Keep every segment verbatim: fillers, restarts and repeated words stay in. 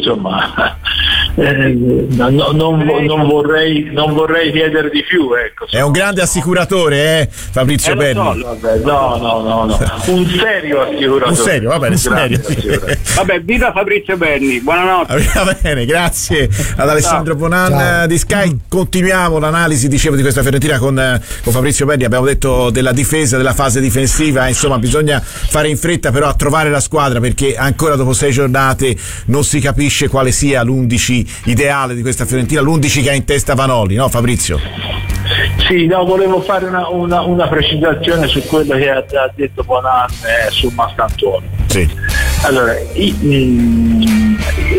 insomma eh, no, non, non, vorrei, non vorrei chiedere di più, ecco. È un grande assicuratore, eh, Fabrizio eh, Berni. No, vabbè, no, no, no, no, un serio assicuratore. Un serio, va bene, serio. Vabbè, viva Fabrizio Berni, buonanotte. Va bene, grazie ad Alessandro Bonan Ciao. Di Sky. Continuiamo l'analisi, dicevo, di questa Fiorentina con, con Fabrizio Berni. Abbiamo detto della difesa, della fase difensiva, insomma bisogna fare in fretta però a trovare la squadra, perché ancora dopo sei giornate non si capisce quale sia l'undici ideale di questa Fiorentina, l'undici che ha in testa Vanoli, no Fabrizio? Sì, no, volevo fare una, una, una precisazione su quello che ha, ha detto Bonan eh, su Mastantuono. Sì. Allora, i, i,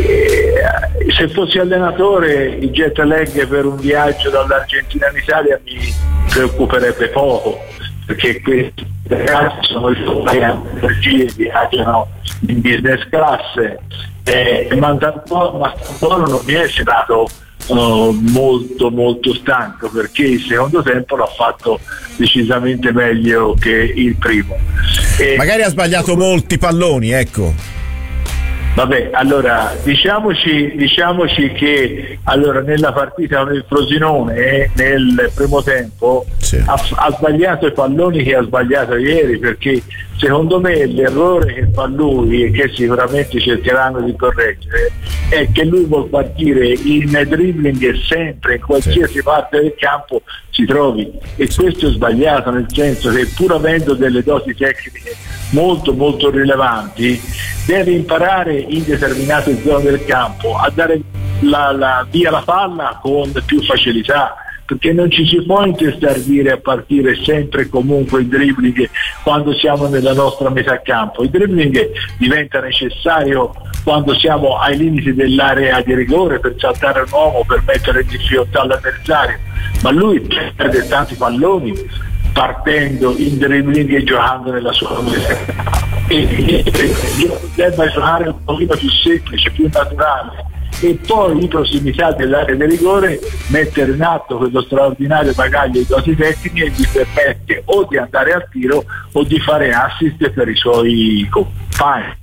eh, se fossi allenatore il jet lag per un viaggio dall'Argentina in Italia mi preoccuperebbe poco, perché questi ragazzi sono i energie, viaggiano in business class, eh, ma Mastantuono non mi è stato uh, molto molto stanco, perché il secondo tempo l'ha fatto decisamente meglio che il primo. E magari ha sbagliato molti palloni, ecco. Vabbè, allora diciamoci, diciamoci che allora nella partita con il Frosinone eh, nel primo tempo sì. ha, ha sbagliato i palloni che ha sbagliato ieri, perché secondo me l'errore che fa lui e che sicuramente cercheranno di correggere è che lui vuol partire in dribbling sempre, in qualsiasi sì. parte del campo si trovi, e questo è sbagliato, nel senso che pur avendo delle doti tecniche molto molto rilevanti deve imparare in determinate zone del campo a dare la, la, via la palla con più facilità, perché non ci si può intestardire a partire sempre e comunque il dribbling quando siamo nella nostra metà campo. Il dribbling diventa necessario quando siamo ai limiti dell'area di rigore per saltare un uomo, per mettere in difficoltà l'avversario, ma lui perde tanti palloni partendo in dribbling e giocando nella sua metà. E debba giocare un pochino più semplice, più naturale, e poi in prossimità dell'area di rigore mettere in atto quello straordinario bagaglio di doti tecniche che gli permette o di andare al tiro o di fare assist per i suoi compagni.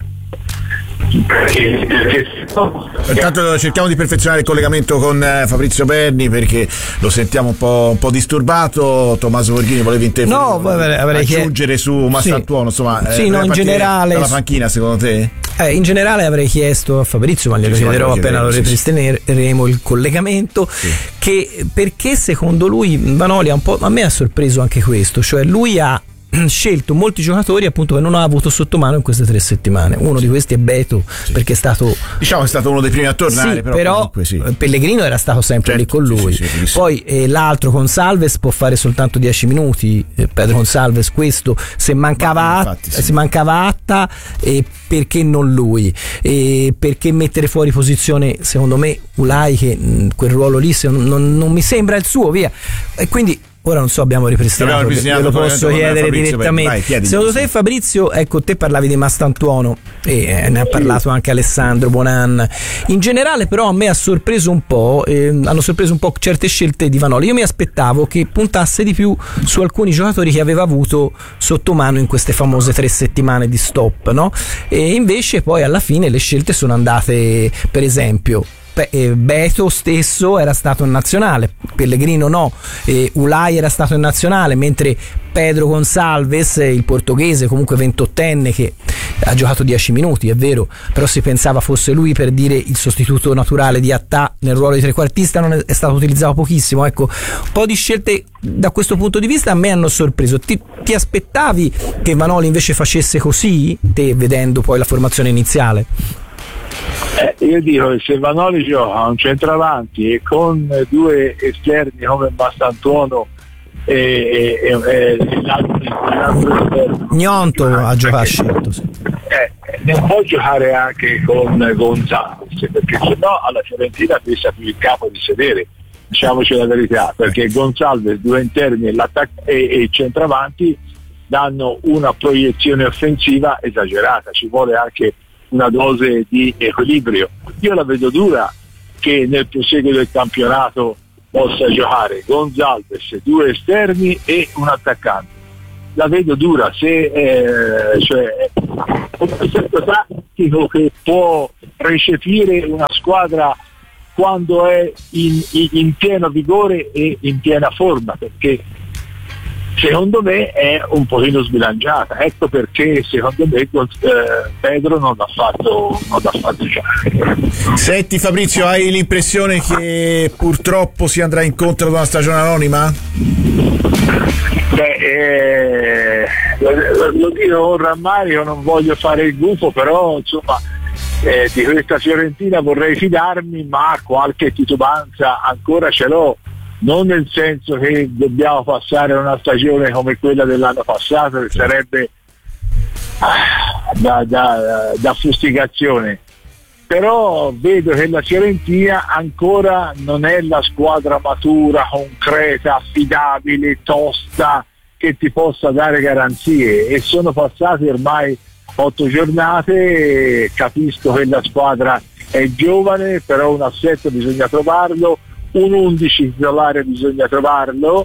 Perché, perché... Intanto cerchiamo di perfezionare il collegamento con eh, Fabrizio Berni, perché lo sentiamo un po', un po' disturbato. Tommaso Borghini, volevi intervenire? No, avrei aggiungere chied... su Mastantuono, sì. insomma, sì, eh, no, in generale dalla panchina, secondo te? Eh, in generale avrei chiesto a Fabrizio, ma glielo sì, chiederò appena lo ripristineremo il collegamento, sì. che perché secondo lui Vanoli ha un po', a me ha sorpreso anche questo, cioè lui ha scelto molti giocatori appunto che non ha avuto sotto mano in queste tre settimane. Uno di questi è Beto, sì. perché è stato, diciamo, è stato uno dei primi a tornare, sì, però, però comunque, sì. Pellegrino era stato sempre certo, lì con lui, sì, sì, sì, poi eh, l'altro Consalves può fare soltanto dieci minuti, eh, Pedro Consalves, questo se mancava Ma, infatti, sì. se mancava Atta, eh, perché non lui, eh, perché mettere fuori posizione secondo me Ulai, che mh, quel ruolo lì se non, non, non mi sembra il suo, via, e quindi ora non so, abbiamo ripristinato, ve lo posso chiedere direttamente. Vai, secondo te Fabrizio, ecco, te parlavi di Mastantuono e eh, ne ha parlato anche Alessandro Bonan, in generale però a me ha sorpreso un po', eh, hanno sorpreso un po' certe scelte di Vanoli. Io mi aspettavo che puntasse di più su alcuni giocatori che aveva avuto sotto mano in queste famose tre settimane di stop, no? E invece poi alla fine le scelte sono andate, per esempio Beto stesso era stato in nazionale, Pellegrino no, eh, Ulai era stato in nazionale, mentre Pedro Gonçalves, il portoghese, comunque ventottenne, che ha giocato dieci minuti, è vero, però si pensava fosse lui per dire il sostituto naturale di Attà nel ruolo di trequartista, non è, è stato utilizzato pochissimo. Ecco, un po' di scelte da questo punto di vista a me hanno sorpreso. Ti, ti aspettavi che Vanoli invece facesse così, te vedendo poi la formazione iniziale? Eh, io dico che se Vanoli gioca un centravanti e con due esterni come Mastantuono e, e, e, e l'altro, l'altro esterno Gnonto ha giocato scelto, sì. eh, non può giocare anche con Gonzalez, perché sennò alla Fiorentina pesa più il capo di sedere, diciamoci la verità, perché Gonzalez, due interni e, e il centravanti danno una proiezione offensiva esagerata, ci vuole anche una dose di equilibrio. Io la vedo dura che nel proseguo del campionato possa giocare Gonzalez, due esterni e un attaccante. la vedo dura, se eh, cioè un concetti tattico che può recepire una squadra quando è in, in, in pieno vigore e in piena forma, perché secondo me è un pochino sbilanciata. Ecco perché secondo me eh, Pedro non ha fatto non ha fatto giocare. Senti Fabrizio, hai l'impressione che purtroppo si andrà incontro ad una stagione anonima? Beh, eh, lo, lo dico con rammarico, non voglio fare il gufo, però insomma eh, di questa Fiorentina vorrei fidarmi, ma qualche titubanza ancora ce l'ho. Non nel senso che dobbiamo passare una stagione come quella dell'anno passato, che sarebbe ah, da, da, da fustigazione, però vedo che la Fiorentina ancora non è la squadra matura, concreta, affidabile, tosta, che ti possa dare garanzie, e sono passate ormai otto giornate. Capisco che la squadra è giovane, però un assetto bisogna trovarlo, un undici titolare bisogna trovarlo,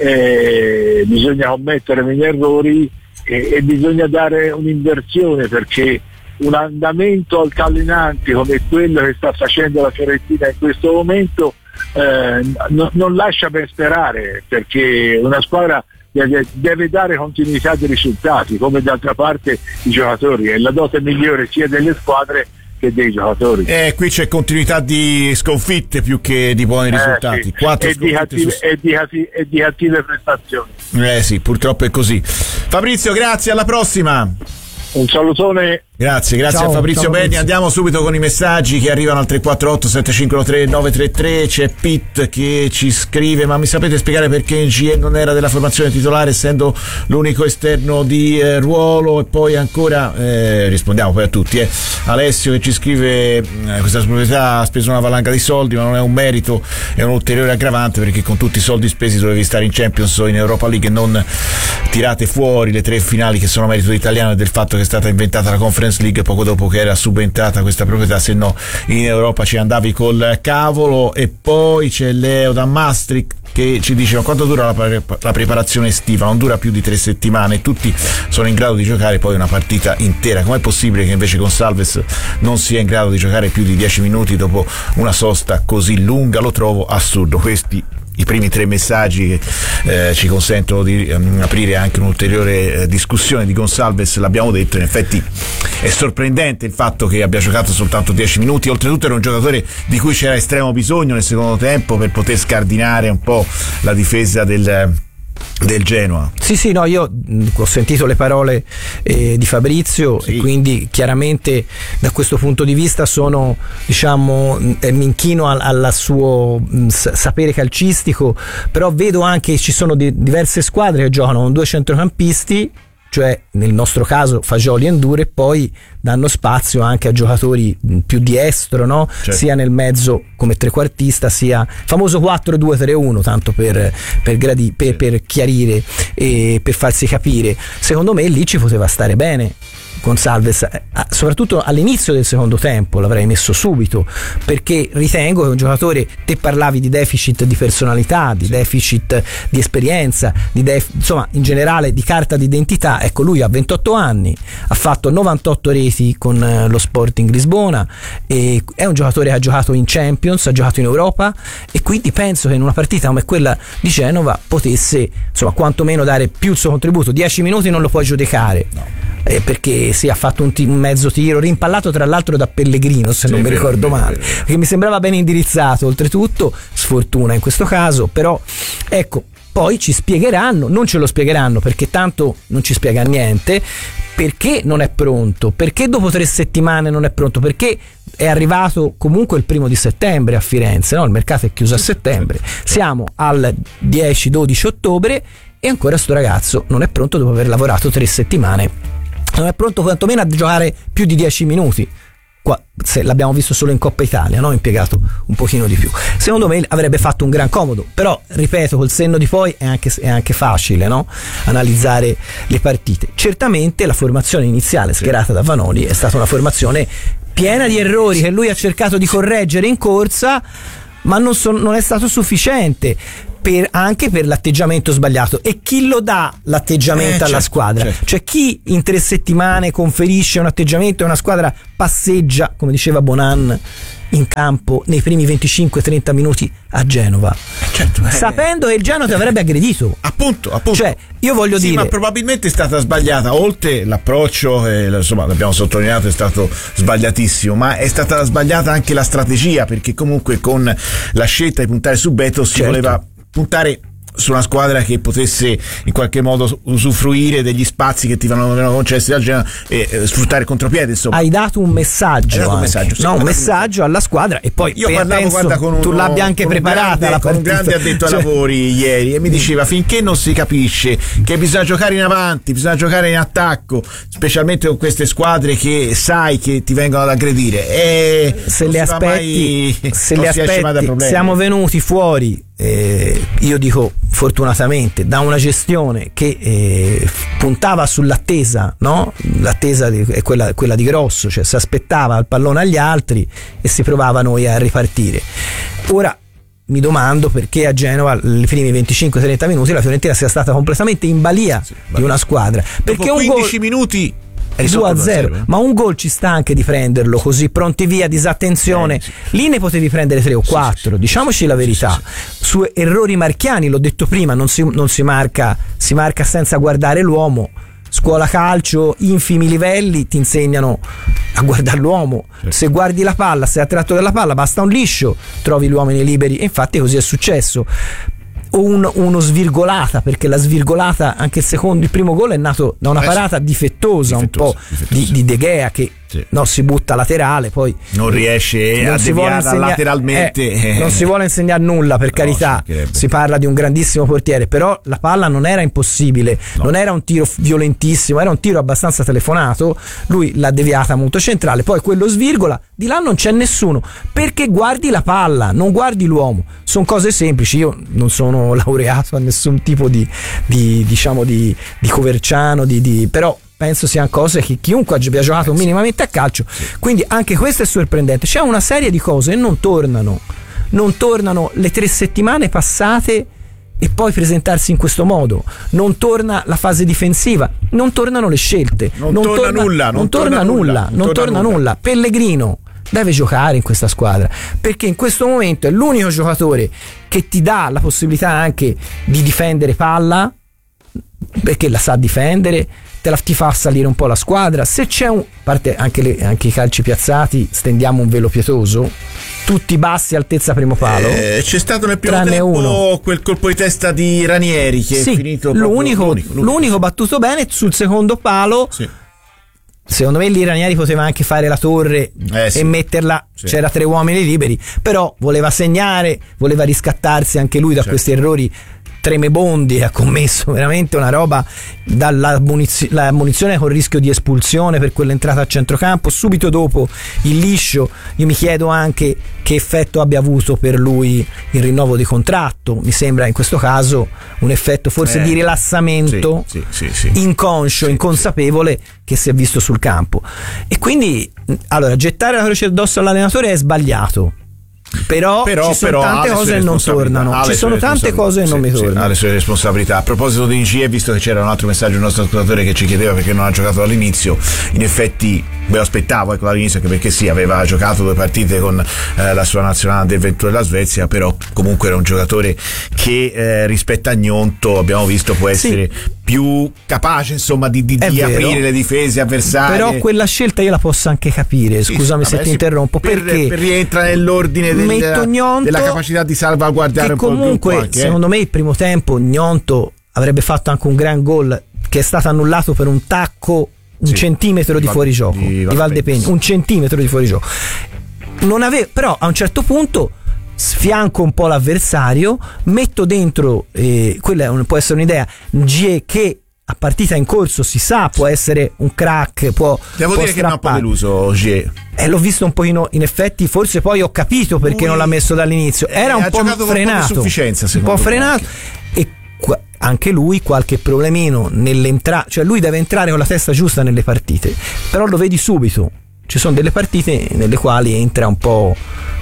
eh, bisogna commettere meno errori e, e bisogna dare un'inversione, perché un andamento altalenante come quello che sta facendo la Fiorentina in questo momento eh, no, non lascia ben sperare, perché una squadra deve, deve dare continuità di risultati, come d'altra parte i giocatori, è la dote migliore sia delle squadre che dei giocatori. Eh, qui c'è continuità di sconfitte più che di buoni eh, risultati. Sì. Quattro e, di cattive, su... e, di cattive, e di cattive prestazioni. Eh sì, purtroppo è così. Fabrizio, grazie, alla prossima. Un salutone. Grazie, grazie ciao, a Fabrizio ciao, Benni. Fabrizio. Andiamo subito con i messaggi che arrivano al tre quattro otto sette cinque tre nove tre tre. C'è Pitt che ci scrive: ma mi sapete spiegare perché in G E non era della formazione titolare, essendo l'unico esterno di eh, ruolo? E poi ancora eh, rispondiamo poi a tutti eh. Alessio che ci scrive: eh, questa proprietà ha speso una valanga di soldi, ma non è un merito, è un ulteriore aggravante, perché con tutti i soldi spesi dovevi stare in Champions o in Europa League, e non tirate fuori le tre finali che sono merito italiano e del fatto che è stata inventata la Conference League poco dopo che era subentrata questa proprietà, se no in Europa ci andavi col cavolo. E poi c'è Leo da Maastricht che ci dice: ma quanto dura la, pre- la preparazione estiva? Non dura più di tre settimane, tutti sono in grado di giocare poi una partita intera. Com'è possibile che invece con Salves non sia in grado di giocare più di dieci minuti dopo una sosta così lunga? Lo trovo assurdo. Questi i primi tre messaggi che eh, ci consentono di um, aprire anche un'ulteriore eh, discussione di Gonsalves. L'abbiamo detto, in effetti è sorprendente il fatto che abbia giocato soltanto dieci minuti, oltretutto era un giocatore di cui c'era estremo bisogno nel secondo tempo per poter scardinare un po' la difesa del del Genoa. Sì, sì, no, io mh, ho sentito le parole eh, di Fabrizio, sì. E quindi chiaramente da questo punto di vista sono, diciamo, eh, mi inchino al, al suo mh, sapere calcistico, però vedo anche che ci sono di, diverse squadre che giocano con due centrocampisti, cioè nel nostro caso Fagioli e Endure, e poi danno spazio anche a giocatori più di estro, no? Certo. Sia nel mezzo come trequartista, sia famoso quattro due tre uno, tanto per, per, gradi, per, per chiarire e per farsi capire. Secondo me lì ci poteva stare bene Gonsalves, soprattutto all'inizio del secondo tempo l'avrei messo subito, perché ritengo che un giocatore, te parlavi di deficit di personalità, di deficit di esperienza, di def, insomma in generale di carta d'identità. Ecco, lui ha ventotto anni, ha fatto novantotto reti con lo Sporting Lisbona, e è un giocatore che ha giocato in Champions, ha giocato in Europa, e quindi penso che in una partita come quella di Genova potesse, insomma, quantomeno dare più il suo contributo. dieci minuti non lo puoi giudicare, no. eh, perché si ha fatto un, t- un mezzo tiro rimpallato tra l'altro da Pellegrino, se sì, non mi ricordo male, vero. Perché mi sembrava ben indirizzato, oltretutto sfortuna in questo caso. Però ecco, poi ci spiegheranno, non ce lo spiegheranno perché tanto non ci spiega niente, perché non è pronto, perché dopo tre settimane non è pronto, perché è arrivato comunque il primo di settembre a Firenze, no? Il mercato è chiuso a settembre, siamo al dieci dodici ottobre e ancora sto ragazzo non è pronto dopo aver lavorato tre settimane. Non è pronto quantomeno a giocare più di dieci minuti. Qua, se l'abbiamo visto solo in Coppa Italia, no? Impiegato un pochino di più. Secondo me avrebbe fatto un gran comodo, però ripeto, col senno di poi è anche, è anche facile, no? Analizzare le partite. Certamente la formazione iniziale schierata da Vanoli è stata una formazione piena di errori che lui ha cercato di correggere in corsa, ma non, so, non è stato sufficiente. per, anche per l'atteggiamento sbagliato. E chi lo dà l'atteggiamento eh, alla certo, squadra? Certo. Cioè chi in tre settimane conferisce un atteggiamento e una squadra passeggia, come diceva Bonan, in campo nei primi venticinque trenta minuti a Genova, certo, eh, sapendo che il Genova ti avrebbe aggredito. Appunto, appunto. Cioè, io voglio sì, dire, ma probabilmente è stata sbagliata, oltre l'approccio, eh, insomma, l'abbiamo sottolineato, è stato sbagliatissimo, ma è stata sbagliata anche la strategia, perché comunque con la scelta di puntare su Beto si certo. voleva puntare su una squadra che potesse in qualche modo usufruire degli spazi che ti venivano concessi dal Genoa e eh, sfruttare il contropiede, insomma. Hai dato un messaggio, dato un messaggio, sì, no, un messaggio alla squadra, e poi io parlavo, guarda, con uno, tu l'abbia anche con preparata un grande, la con un grande addetto ai cioè, lavori ieri, e mi diceva finché non si capisce che bisogna giocare in avanti, bisogna giocare in attacco, specialmente con queste squadre che sai che ti vengono ad aggredire, e se le aspetti, mai, se le aspetti siamo venuti fuori, eh, io dico fortunatamente, da una gestione che eh, puntava sull'attesa, no? L'attesa di, è quella, quella di Grosso, cioè si aspettava il pallone agli altri e si provava noi a ripartire. Ora mi domando perché a Genova i primi venticinque trenta minuti la Fiorentina sia stata completamente in balia sì, di una squadra, perché dopo quindici un gol, minuti due a zero, ma un gol ci sta anche di prenderlo così pronti via, disattenzione, eh, sì. Lì ne potevi prendere tre o quattro, sì, sì, diciamoci sì, la verità, sì, sì. Su errori marchiani, l'ho detto prima, non si, non si marca, si marca senza guardare l'uomo. Scuola calcio, infimi livelli ti insegnano a guardare l'uomo, certo. Se guardi la palla, sei attratto dalla palla, basta un liscio, trovi gli uomini liberi, e infatti così è successo. O un, uno svirgolata, perché la svirgolata, anche il secondo, il primo gol è nato da una parata difettosa, difettosa un po' difettosa. Di, di De Gea che sì. No, si butta laterale, poi non riesce non a deviarla lateralmente, eh, non si vuole insegnare nulla, per no, carità, si parla di un grandissimo portiere, però la palla non era impossibile, no. Non era un tiro violentissimo, era un tiro abbastanza telefonato, lui l'ha deviata molto centrale, poi quello svirgola, di là non c'è nessuno, perché guardi la palla, non guardi l'uomo. Sono cose semplici, io non sono laureato a nessun tipo di, di diciamo di, di Coverciano, di, di, però penso siano cose che chiunque abbia giocato minimamente a calcio, quindi anche questo è sorprendente. C'è una serie di cose e non tornano non tornano le tre settimane passate e poi presentarsi in questo modo, non torna la fase difensiva, non tornano le scelte, non, non torna, torna nulla, non, non torna, torna nulla, nulla non, non torna, torna nulla. nulla. Pellegrino deve giocare in questa squadra, perché in questo momento è l'unico giocatore che ti dà la possibilità anche di difendere palla, perché la sa difendere, te la, ti fa salire un po' la squadra. Se c'è un, a parte anche, le, anche i calci piazzati, stendiamo un velo pietoso, tutti bassi, altezza primo palo. Eh, c'è stato nel primo tempo uno. quel colpo di testa di Ranieri che sì, è finito l'unico, l'unico, l'unico. l'unico battuto bene sul secondo palo. Sì. Secondo me lì Ranieri poteva anche fare la torre eh, sì. e metterla, sì. C'era tre uomini liberi, però voleva segnare, voleva riscattarsi anche lui da certo. questi errori tremebondi, ha commesso veramente una roba, dalla munizio- la munizione con rischio di espulsione per quell'entrata a centrocampo, subito dopo il liscio. Io mi chiedo anche che effetto abbia avuto per lui il rinnovo di contratto, mi sembra in questo caso un effetto forse eh, di rilassamento sì, sì, sì, sì. inconscio, sì, inconsapevole sì. che si è visto sul campo, e quindi allora gettare la croce addosso all'allenatore è sbagliato. Però, però, ci sono però tante cose che non tornano, ci sono tante cose che non mi tornano. Sì, ha le sue responsabilità. A proposito di Ngie, visto che c'era un altro messaggio del nostro ascoltatore che ci chiedeva perché non ha giocato all'inizio, in effetti me lo aspettavo ecco, all'inizio, anche perché sì, aveva giocato due partite con eh, la sua nazionale del venturo della Svezia, però comunque era un giocatore che eh, rispetto a Gnonto abbiamo visto può essere sì. più capace insomma di, di, di aprire le difese avversarie. Però quella scelta io la posso anche capire, scusami sì, se vabbè, ti sì, interrompo, per, perché per rientra nell'ordine del, della, della capacità di salvaguardare un po' il comunque anche, secondo eh. me il primo tempo Gnonto avrebbe fatto anche un gran gol che è stato annullato per un tacco un sì, centimetro di, di fuorigioco di, di Valdepegna, un centimetro di fuorigioco. Non ave- però a un certo punto sfianco un po' l'avversario, metto dentro eh, quella è un, può essere un'idea, Gie che a partita in corso si sa può essere un crack, può devo può dire strappare. Che non ha un po' deluso Gie. Eh, l'ho visto un pochino, in effetti forse poi ho capito perché Lui, non l'ha messo dall'inizio, era eh, un po' frenato, un po', un po' frenato e qua, anche lui qualche problemino nell'entrata, cioè lui deve entrare con la testa giusta nelle partite, però lo vedi subito, ci sono delle partite nelle quali entra un po'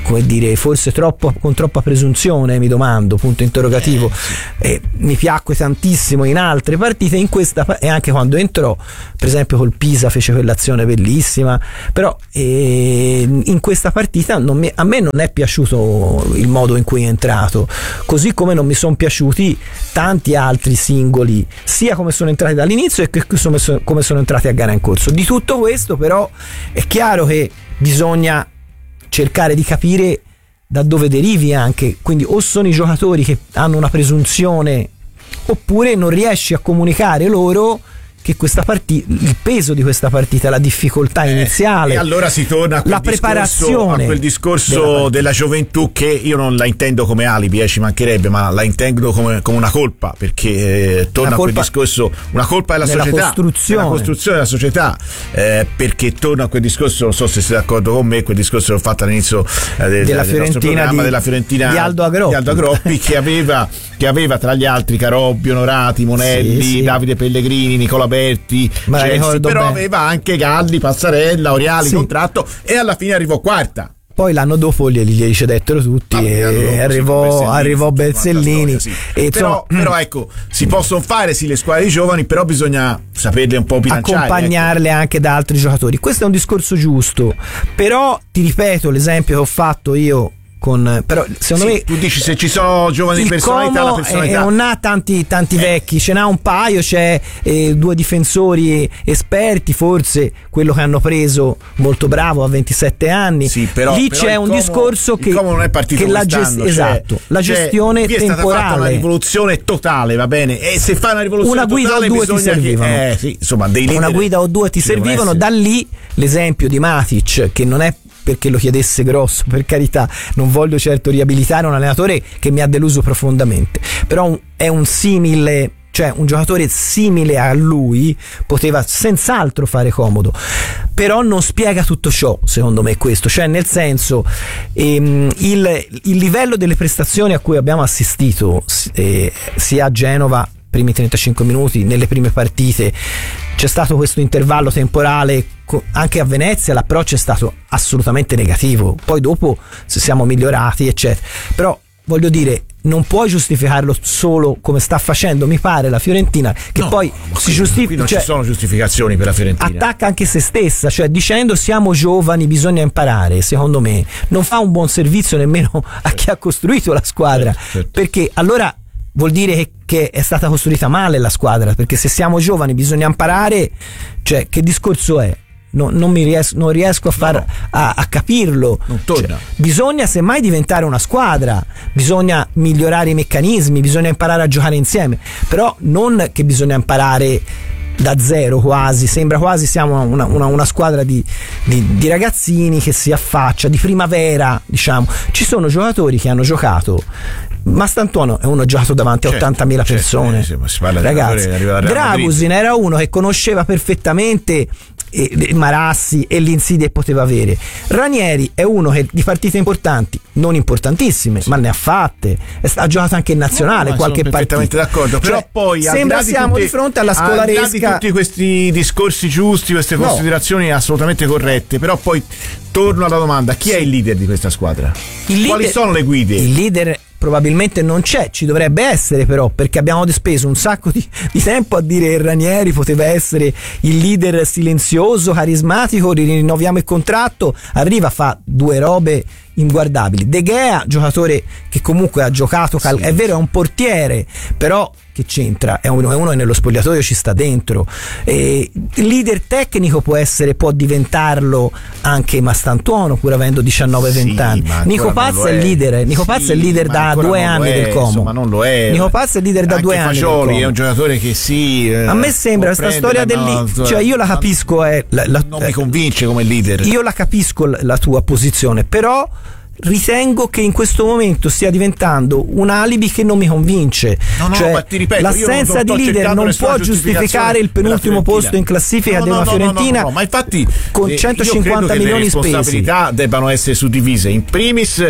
come dire, forse troppo, con troppa presunzione, mi domando, punto interrogativo. Eh, mi piacque tantissimo in altre partite, in questa, e anche quando entrò, per esempio col Pisa fece quell'azione bellissima, però eh, in questa partita non mi, a me non è piaciuto il modo in cui è entrato, così come non mi sono piaciuti tanti altri singoli, sia come sono entrati dall'inizio e che come sono, come sono entrati a gara in corso. Di tutto questo però è chiaro che bisogna cercare di capire da dove derivi anche, quindi o sono i giocatori che hanno una presunzione oppure non riesci a comunicare loro che questa partita, il peso di questa partita, la difficoltà iniziale, eh, e allora si torna a quel la preparazione, a quel discorso della, della gioventù, che io non la intendo come alibi, eh, ci mancherebbe, ma la intendo come, come una colpa, perché eh, torna colpa, a quel discorso, una colpa della società, costruzione. della costruzione della società, eh, perché torna a quel discorso, non so se siete d'accordo con me, quel discorso l'ho fatto all'inizio eh, del, della, del Fiorentina di, della Fiorentina di Aldo Agroppi, di Aldo Agroppi che aveva che aveva tra gli altri Carobbi, Onorati, Monelli, sì, sì. Davide Pellegrini, Nicola Berti, Chelsea, però bene. Aveva anche Galli, Passarella, Oriali, sì. contratto, e alla fine arrivò quarta. Poi l'anno dopo glieli, glieli cedettero tutti, ah, e arrivò, arrivò Bersellini. Sì. E però, insomma, però ecco, si possono fare sì le squadre di giovani, però bisogna saperle un po' bilanciare, accompagnarle ecco. anche da altri giocatori. Questo è un discorso giusto, però ti ripeto l'esempio che ho fatto io. Con, però secondo sì, me tu dici se ci sono giovani di personalità, la personalità è, non ha tanti, tanti eh. vecchi, ce n'ha un paio, c'è eh, due difensori esperti, forse quello che hanno preso molto bravo a ventisette anni, sì, però, lì però c'è un Como, discorso che, non è partito che la, gest- cioè, esatto, la gestione cioè, temporale, è stata fatta una rivoluzione totale, va bene, e se fai una rivoluzione una guida totale o due ti servivano, che, eh, sì, insomma, dei una guida o due ti servivano, da lì l'esempio di Matic, che non è perché lo chiedesse grosso, per carità, non voglio certo riabilitare un allenatore che mi ha deluso profondamente, però è un simile, cioè un giocatore simile a lui poteva senz'altro fare comodo, però non spiega tutto ciò, secondo me, questo, cioè nel senso ehm, il, il livello delle prestazioni a cui abbiamo assistito eh, sia a Genova, primi trentacinque minuti, nelle prime partite c'è stato questo intervallo temporale, anche a Venezia l'approccio è stato assolutamente negativo, poi dopo siamo migliorati eccetera, però voglio dire, non puoi giustificarlo solo come sta facendo, mi pare, la Fiorentina, che no, poi si giustifica, non cioè, ci sono giustificazioni per la Fiorentina, attacca anche se stessa, cioè dicendo siamo giovani, bisogna imparare. Secondo me non fa un buon servizio nemmeno a chi ha costruito la squadra, certo, certo. Perché allora vuol dire che, che è stata costruita male la squadra, perché se siamo giovani bisogna imparare, cioè che discorso è? No, non, mi riesco, non riesco a, far, no. a, a capirlo. Non torna. Cioè, bisogna semmai diventare una squadra, bisogna migliorare i meccanismi, bisogna imparare a giocare insieme, però non che bisogna imparare da zero quasi, sembra quasi siamo una, una, una squadra di, di, di ragazzini che si affaccia, di primavera, diciamo. Ci sono giocatori che hanno giocato, Mastantuono è uno giocato davanti a certo, ottantamila persone, certo, si parla ragazzi. Dragusin era uno che conosceva perfettamente e Marassi e l'insidia che poteva avere. Ranieri è uno che di partite importanti, non importantissime, sì, ma ne ha fatte, ha giocato anche in nazionale, no, qualche partita. Perfettamente d'accordo, però cioè, poi sembra di siamo tutti, di fronte alla scolaresca, al di là di tutti questi discorsi giusti, queste no. considerazioni assolutamente corrette, però poi torno alla domanda: chi sì. è il leader di questa squadra? Il leader, quali sono le guide? Il leader probabilmente non c'è, ci dovrebbe essere però, perché abbiamo speso un sacco di, di tempo a dire che Ranieri poteva essere il leader silenzioso, carismatico, rinnoviamo il contratto, arriva, fa due robe inguardabili. De Gea, giocatore che comunque ha giocato, cal- sì. è vero, è un portiere, però che c'entra? È uno, è uno che nello spogliatoio ci sta dentro. E il leader tecnico può essere, può diventarlo anche Mastantuono, pur avendo diciannove venti sì, anni. Nico Paz è il leader, Nico sì, Paz è il leader da due anni è, del Como. Ma non lo è. Nico Paz è il leader da anche due anni. Fagioli è un giocatore che sì. A me sembra questa storia del leader, cioè io la capisco, è la, la, non mi convince come leader. Io la capisco la, la tua posizione, però ritengo che in questo momento stia diventando un alibi che non mi convince. No, no, cioè, ma ti ripeto, l'assenza di leader non può giustificare il penultimo posto in classifica no, no, della no, Fiorentina, no, no, no, ma infatti con eh, centocinquanta milioni spesi. Le responsabilità debbano essere suddivise in primis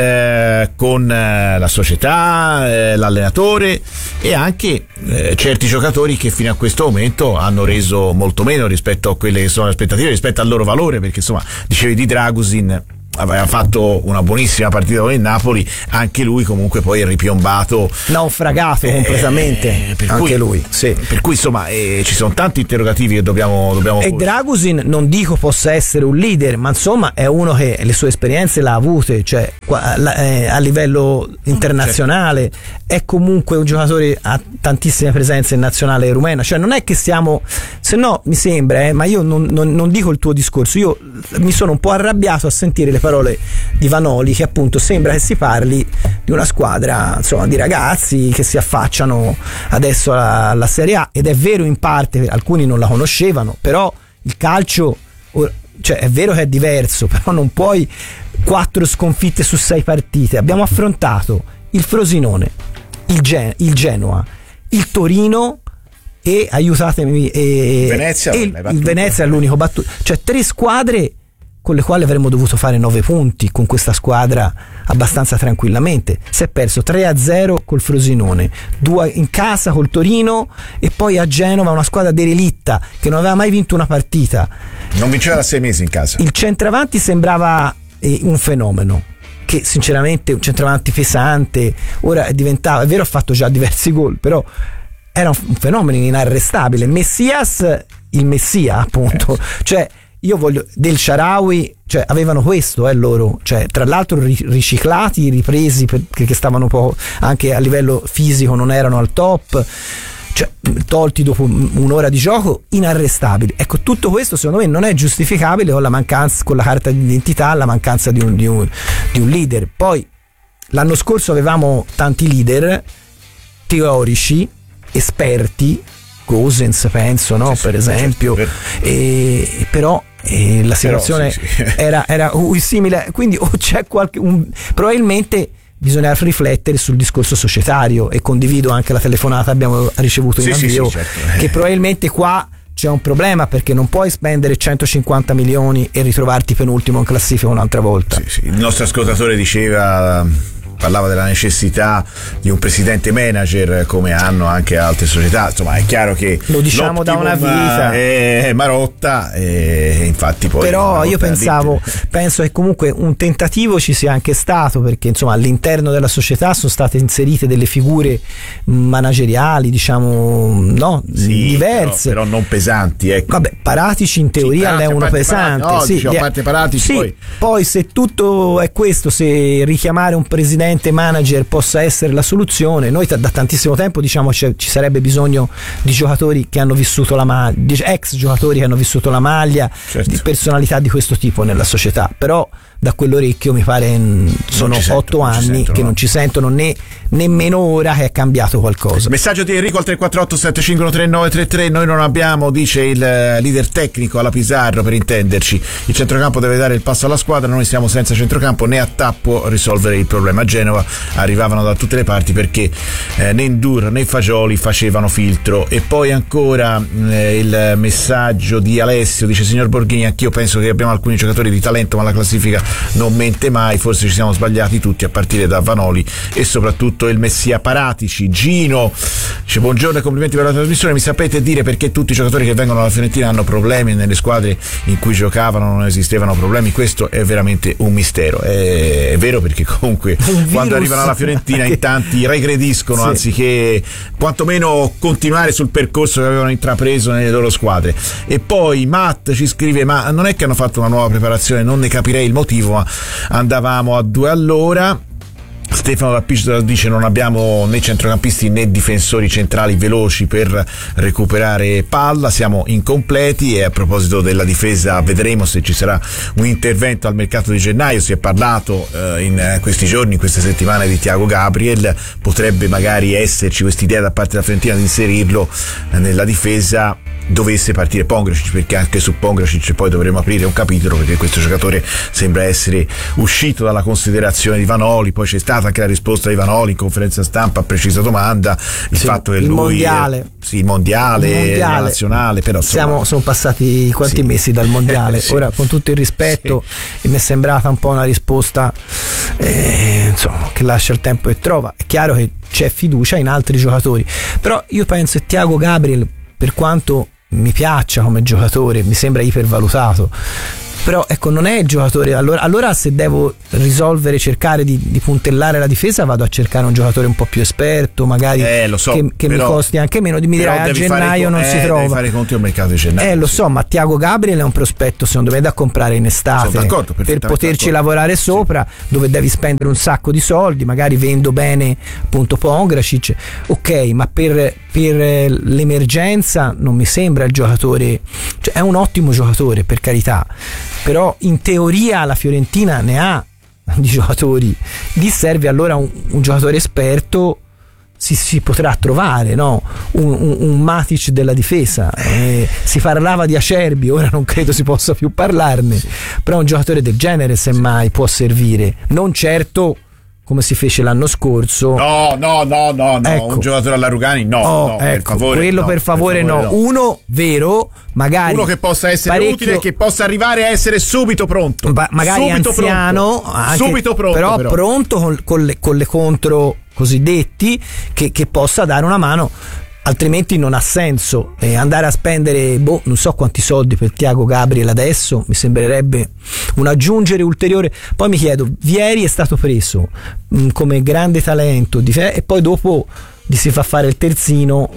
eh, con eh, la società, eh, l'allenatore e anche eh, certi giocatori che fino a questo momento hanno reso molto meno rispetto a quelle che sono le aspettative, rispetto al loro valore, perché insomma dicevi di Dragusin, aveva fatto una buonissima partita con il Napoli, anche lui comunque poi è ripiombato, naufragato eh, completamente, per anche cui, lui sì. Per cui insomma eh, ci sono tanti interrogativi che dobbiamo, dobbiamo e Dragusin non dico possa essere un leader, ma insomma è uno che le sue esperienze l'ha avute, cioè a livello internazionale, è comunque un giocatore a tantissime presenze in nazionale rumena, cioè non è che stiamo, se no mi sembra eh, ma io non, non, non dico il tuo discorso, io mi sono un po' arrabbiato a sentire le parole di Vanoli, che appunto sembra che si parli di una squadra insomma di ragazzi che si affacciano adesso alla, alla Serie A, ed è vero in parte, alcuni non la conoscevano, però il calcio, cioè è vero che è diverso, però non puoi quattro sconfitte su sei partite. Abbiamo affrontato il Frosinone, il, Gen- il Genoa, il Torino e aiutatemi e, Venezia, e il, il Venezia è l'unico battuto, cioè tre squadre con le quali avremmo dovuto fare nove punti con questa squadra abbastanza tranquillamente. Si è perso tre a zero col Frosinone, due in casa col Torino e poi a Genova, una squadra derelitta che non aveva mai vinto una partita, non vinceva da sei mesi in casa. Il centravanti sembrava eh, un fenomeno, che sinceramente un centravanti pesante, ora è diventato, è vero ha fatto già diversi gol, però era un, un fenomeno inarrestabile. Messias, il Messia appunto, eh. cioè io voglio del Shaarawy, cioè avevano questo eh, loro, cioè tra l'altro riciclati, ripresi perché che stavano un po' anche a livello fisico non erano al top, cioè tolti dopo un'ora di gioco, inarrestabili. Ecco, tutto questo secondo me non è giustificabile con la mancanza, con la carta d'identità, la mancanza di un, di un, di un leader. Poi l'anno scorso avevamo tanti leader teorici, esperti, Gosens penso, no? Sì, per sì, esempio, certo, e, però e la situazione però, sì, sì. era, era simile, quindi o c'è qualche un, probabilmente bisogna riflettere sul discorso societario, e condivido anche la telefonata che abbiamo ricevuto in sì, avvio, sì, sì, certo. che probabilmente qua c'è un problema, perché non puoi spendere centocinquanta milioni e ritrovarti penultimo in classifica un'altra volta. Sì, sì. Il nostro ascoltatore diceva, parlava della necessità di un presidente manager come hanno anche altre società, insomma è chiaro che lo diciamo da una vita, è Marotta e infatti poi però io pensavo penso che comunque un tentativo ci sia anche stato, perché insomma all'interno della società sono state inserite delle figure manageriali, diciamo no sì, diverse, però, però non pesanti, ecco. Vabbè, Paratici in teoria sì, è uno pesante, Parati, no, sì, diciamo, a parte Paratici, sì, poi. poi se tutto è questo, se richiamare un presidente manager possa essere la soluzione, noi t- da tantissimo tempo diciamo ci, ci sarebbe bisogno di giocatori che hanno vissuto la maglia, ex giocatori che hanno vissuto la maglia, certo, di personalità di questo tipo nella società, però da quell'orecchio mi pare mh, sono otto anni sentono, che non ci sentono né nemmeno ora che è cambiato qualcosa. Messaggio di Enrico al tre quattro otto sette cinque uno tre nove tre tre. Noi non abbiamo, dice il leader tecnico alla Pizarro, per intenderci, il centrocampo deve dare il passo alla squadra, noi siamo senza centrocampo, né a tappo risolvere il problema. A Genova arrivavano da tutte le parti perché eh, né Ndur né Fagioli facevano filtro. E poi ancora eh, il messaggio di Alessio, dice: signor Borghini, anch'io penso che abbiamo alcuni giocatori di talento, ma la classifica non mente mai, forse ci siamo sbagliati tutti a partire da Vanoli e soprattutto il Messia Paratici. Gino dice: buongiorno e complimenti per la trasmissione, mi sapete dire perché tutti i giocatori che vengono alla Fiorentina hanno problemi, nelle squadre in cui giocavano non esistevano problemi? Questo è veramente un mistero. È, è vero, perché comunque quando arrivano alla Fiorentina in tanti regrediscono, sì, anziché quantomeno continuare sul percorso che avevano intrapreso nelle loro squadre. E poi Matt ci scrive: ma non è che hanno fatto una nuova preparazione? Non ne capirei il motivo, ma andavamo a due all'ora. Stefano Rappicio dice: non abbiamo né centrocampisti né difensori centrali veloci per recuperare palla, siamo incompleti. E a proposito della difesa, vedremo se ci sarà un intervento al mercato di gennaio. Si è parlato eh, in questi giorni, in queste settimane, di Thiago Gabriel, potrebbe magari esserci quest'idea da parte della Fiorentina di inserirlo nella difesa dovesse partire Pongracic, perché anche su Pongracic poi dovremo aprire un capitolo, perché questo giocatore sembra essere uscito dalla considerazione di Vanoli. Poi c'è stata anche la risposta di Vanoli in conferenza stampa a precisa domanda, il sì, fatto che il lui mondiale è, sì, il mondiale, il mondiale la nazionale, però insomma, siamo, sono passati quanti sì. mesi dal mondiale, sì. Ora con tutto il rispetto sì. mi è sembrata un po' una risposta eh, insomma, che lascia il tempo che trova. È chiaro che c'è fiducia in altri giocatori, però io penso che Thiago Gabriel, per quanto mi piaccia come giocatore, mi sembra ipervalutato. però ecco non è il giocatore, allora, allora se devo risolvere, cercare di, di puntellare la difesa, vado a cercare un giocatore un po' più esperto, magari eh, lo so, che, che però, mi costi anche meno, mi dirai a gennaio fare, non eh, si trova, devi fare i conti al mercato di gennaio. Eh lo sì. so, ma Thiago Gabriel è un prospetto secondo me da comprare in estate per poterci d'accordo. lavorare sopra, sì. Dove devi spendere un sacco di soldi, magari vendo bene appunto Pongracic, ok, ma per, per l'emergenza non mi sembra il giocatore, cioè è un ottimo giocatore per carità, però in teoria la Fiorentina ne ha di giocatori, gli serve allora un, un giocatore esperto. Si, si potrà trovare, no? un, un, un Matic della difesa, eh, si parlava di Acerbi, ora non credo si possa più parlarne, sì. Però un giocatore del genere semmai sì. Può servire, non certo come si fece l'anno scorso. No, no, no, no, no. Ecco. Un giocatore alla Rugani no, oh, no ecco, per favore. Quello no, per favore, per favore no. no. Uno vero, magari uno che possa essere parecchio, utile e che possa arrivare a essere subito pronto. Ma, magari subito anziano, pronto. Anche, subito pronto, però, però. pronto con, con, le, con le contro cosiddetti che, che possa dare una mano, altrimenti non ha senso eh, andare a spendere boh, non so quanti soldi per Thiago Gabriel adesso, mi sembrerebbe un aggiungere ulteriore. Poi mi chiedo, Vieri è stato preso mh, come grande talento di fe- e poi dopo gli si fa fare il terzino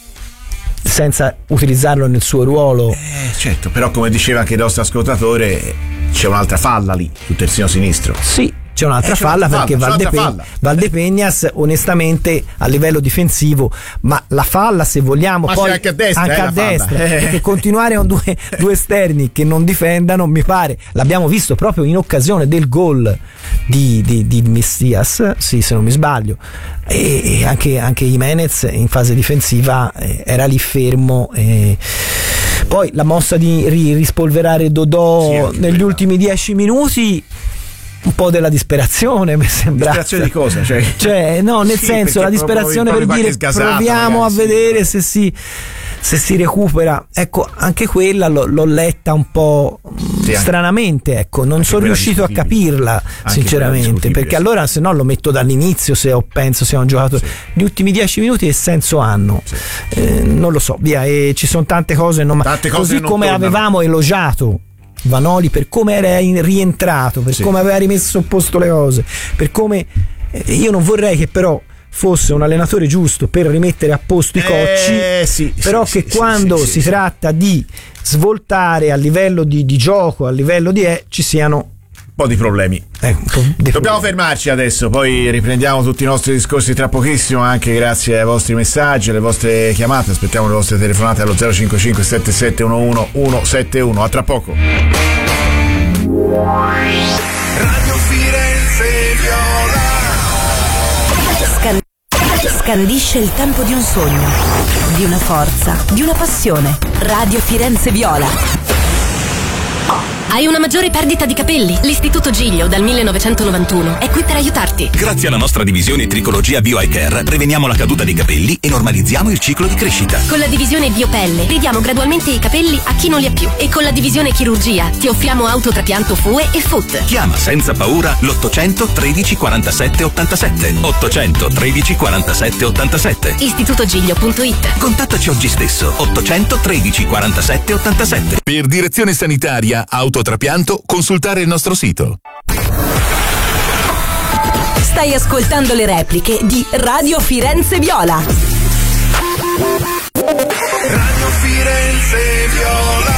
senza utilizzarlo nel suo ruolo. Eh, certo, però come diceva anche il nostro ascoltatore, c'è un'altra falla lì sul terzino sinistro. Sì, c'è un'altra eh, c'è falla un'altra perché falla, Valdepe- falla. Valdepegnas onestamente a livello difensivo, ma la falla se vogliamo ma poi anche a destra, anche eh, a destra eh. perché continuare con due, due esterni che non difendano, mi pare, l'abbiamo visto proprio in occasione del gol di, di, di Messias, sì, se non mi sbaglio, e, e anche, anche Jimenez in fase difensiva eh, era lì fermo. eh. Poi la mossa di ri- rispolverare Dodò sì, negli quella. ultimi dieci minuti, un po' della disperazione mi sembra. Disperazione di cosa? Cioè, cioè no, nel sì, senso la disperazione per dire proviamo magari, a vedere sì, se si se si recupera. Ecco, anche quella l'ho, l'ho letta un po' sì, stranamente, ecco, non sono riuscito a capirla sinceramente, perché allora se no lo metto dall'inizio se ho, penso sia un giocatore. Sì. Gli ultimi dieci minuti che senso hanno? Sì. Eh, non lo so, via, e ci sono tante cose, non, tante cose così come tornano. Avevamo elogiato Vanoli per come era in, rientrato, per sì. come aveva rimesso a posto le cose, per come eh, io non vorrei che però fosse un allenatore giusto per rimettere a posto i cocci, eh, sì, però sì, che sì, quando sì, si sì, tratta sì. di svoltare a livello di, di gioco, a livello di eh, ci siano un po' di problemi. Eh, un po' di Dobbiamo problemi. fermarci adesso, poi riprendiamo tutti i nostri discorsi tra pochissimo, anche grazie ai vostri messaggi, alle vostre chiamate. Aspettiamo le vostre telefonate allo zero cinque cinque sette sette uno uno uno sette uno. A tra poco. Radio Firenze Viola Scan- scandisce il tempo di un sogno, di una forza, di una passione. Radio Firenze Viola. Hai una maggiore perdita di capelli? L'Istituto Giglio dal millenovecentonovantuno è qui per aiutarti. Grazie alla nostra divisione Tricologia Bio Eye Care preveniamo la caduta dei capelli e normalizziamo il ciclo di crescita. Con la divisione Biopelle ridiamo gradualmente i capelli a chi non li ha più, e con la divisione Chirurgia ti offriamo autotrapianto F U E e F U T. Chiama senza paura l'ottocento tredici quarantasette ottantasette. ottocento tredici quarantasette ottantasette. istitutogiglio punto it. Contattaci oggi stesso. ottocento tredici quarantasette ottantasette. Per direzione sanitaria autotrapianto consultare il nostro sito. Stai ascoltando le repliche di Radio Firenze Viola. Radio Firenze Viola.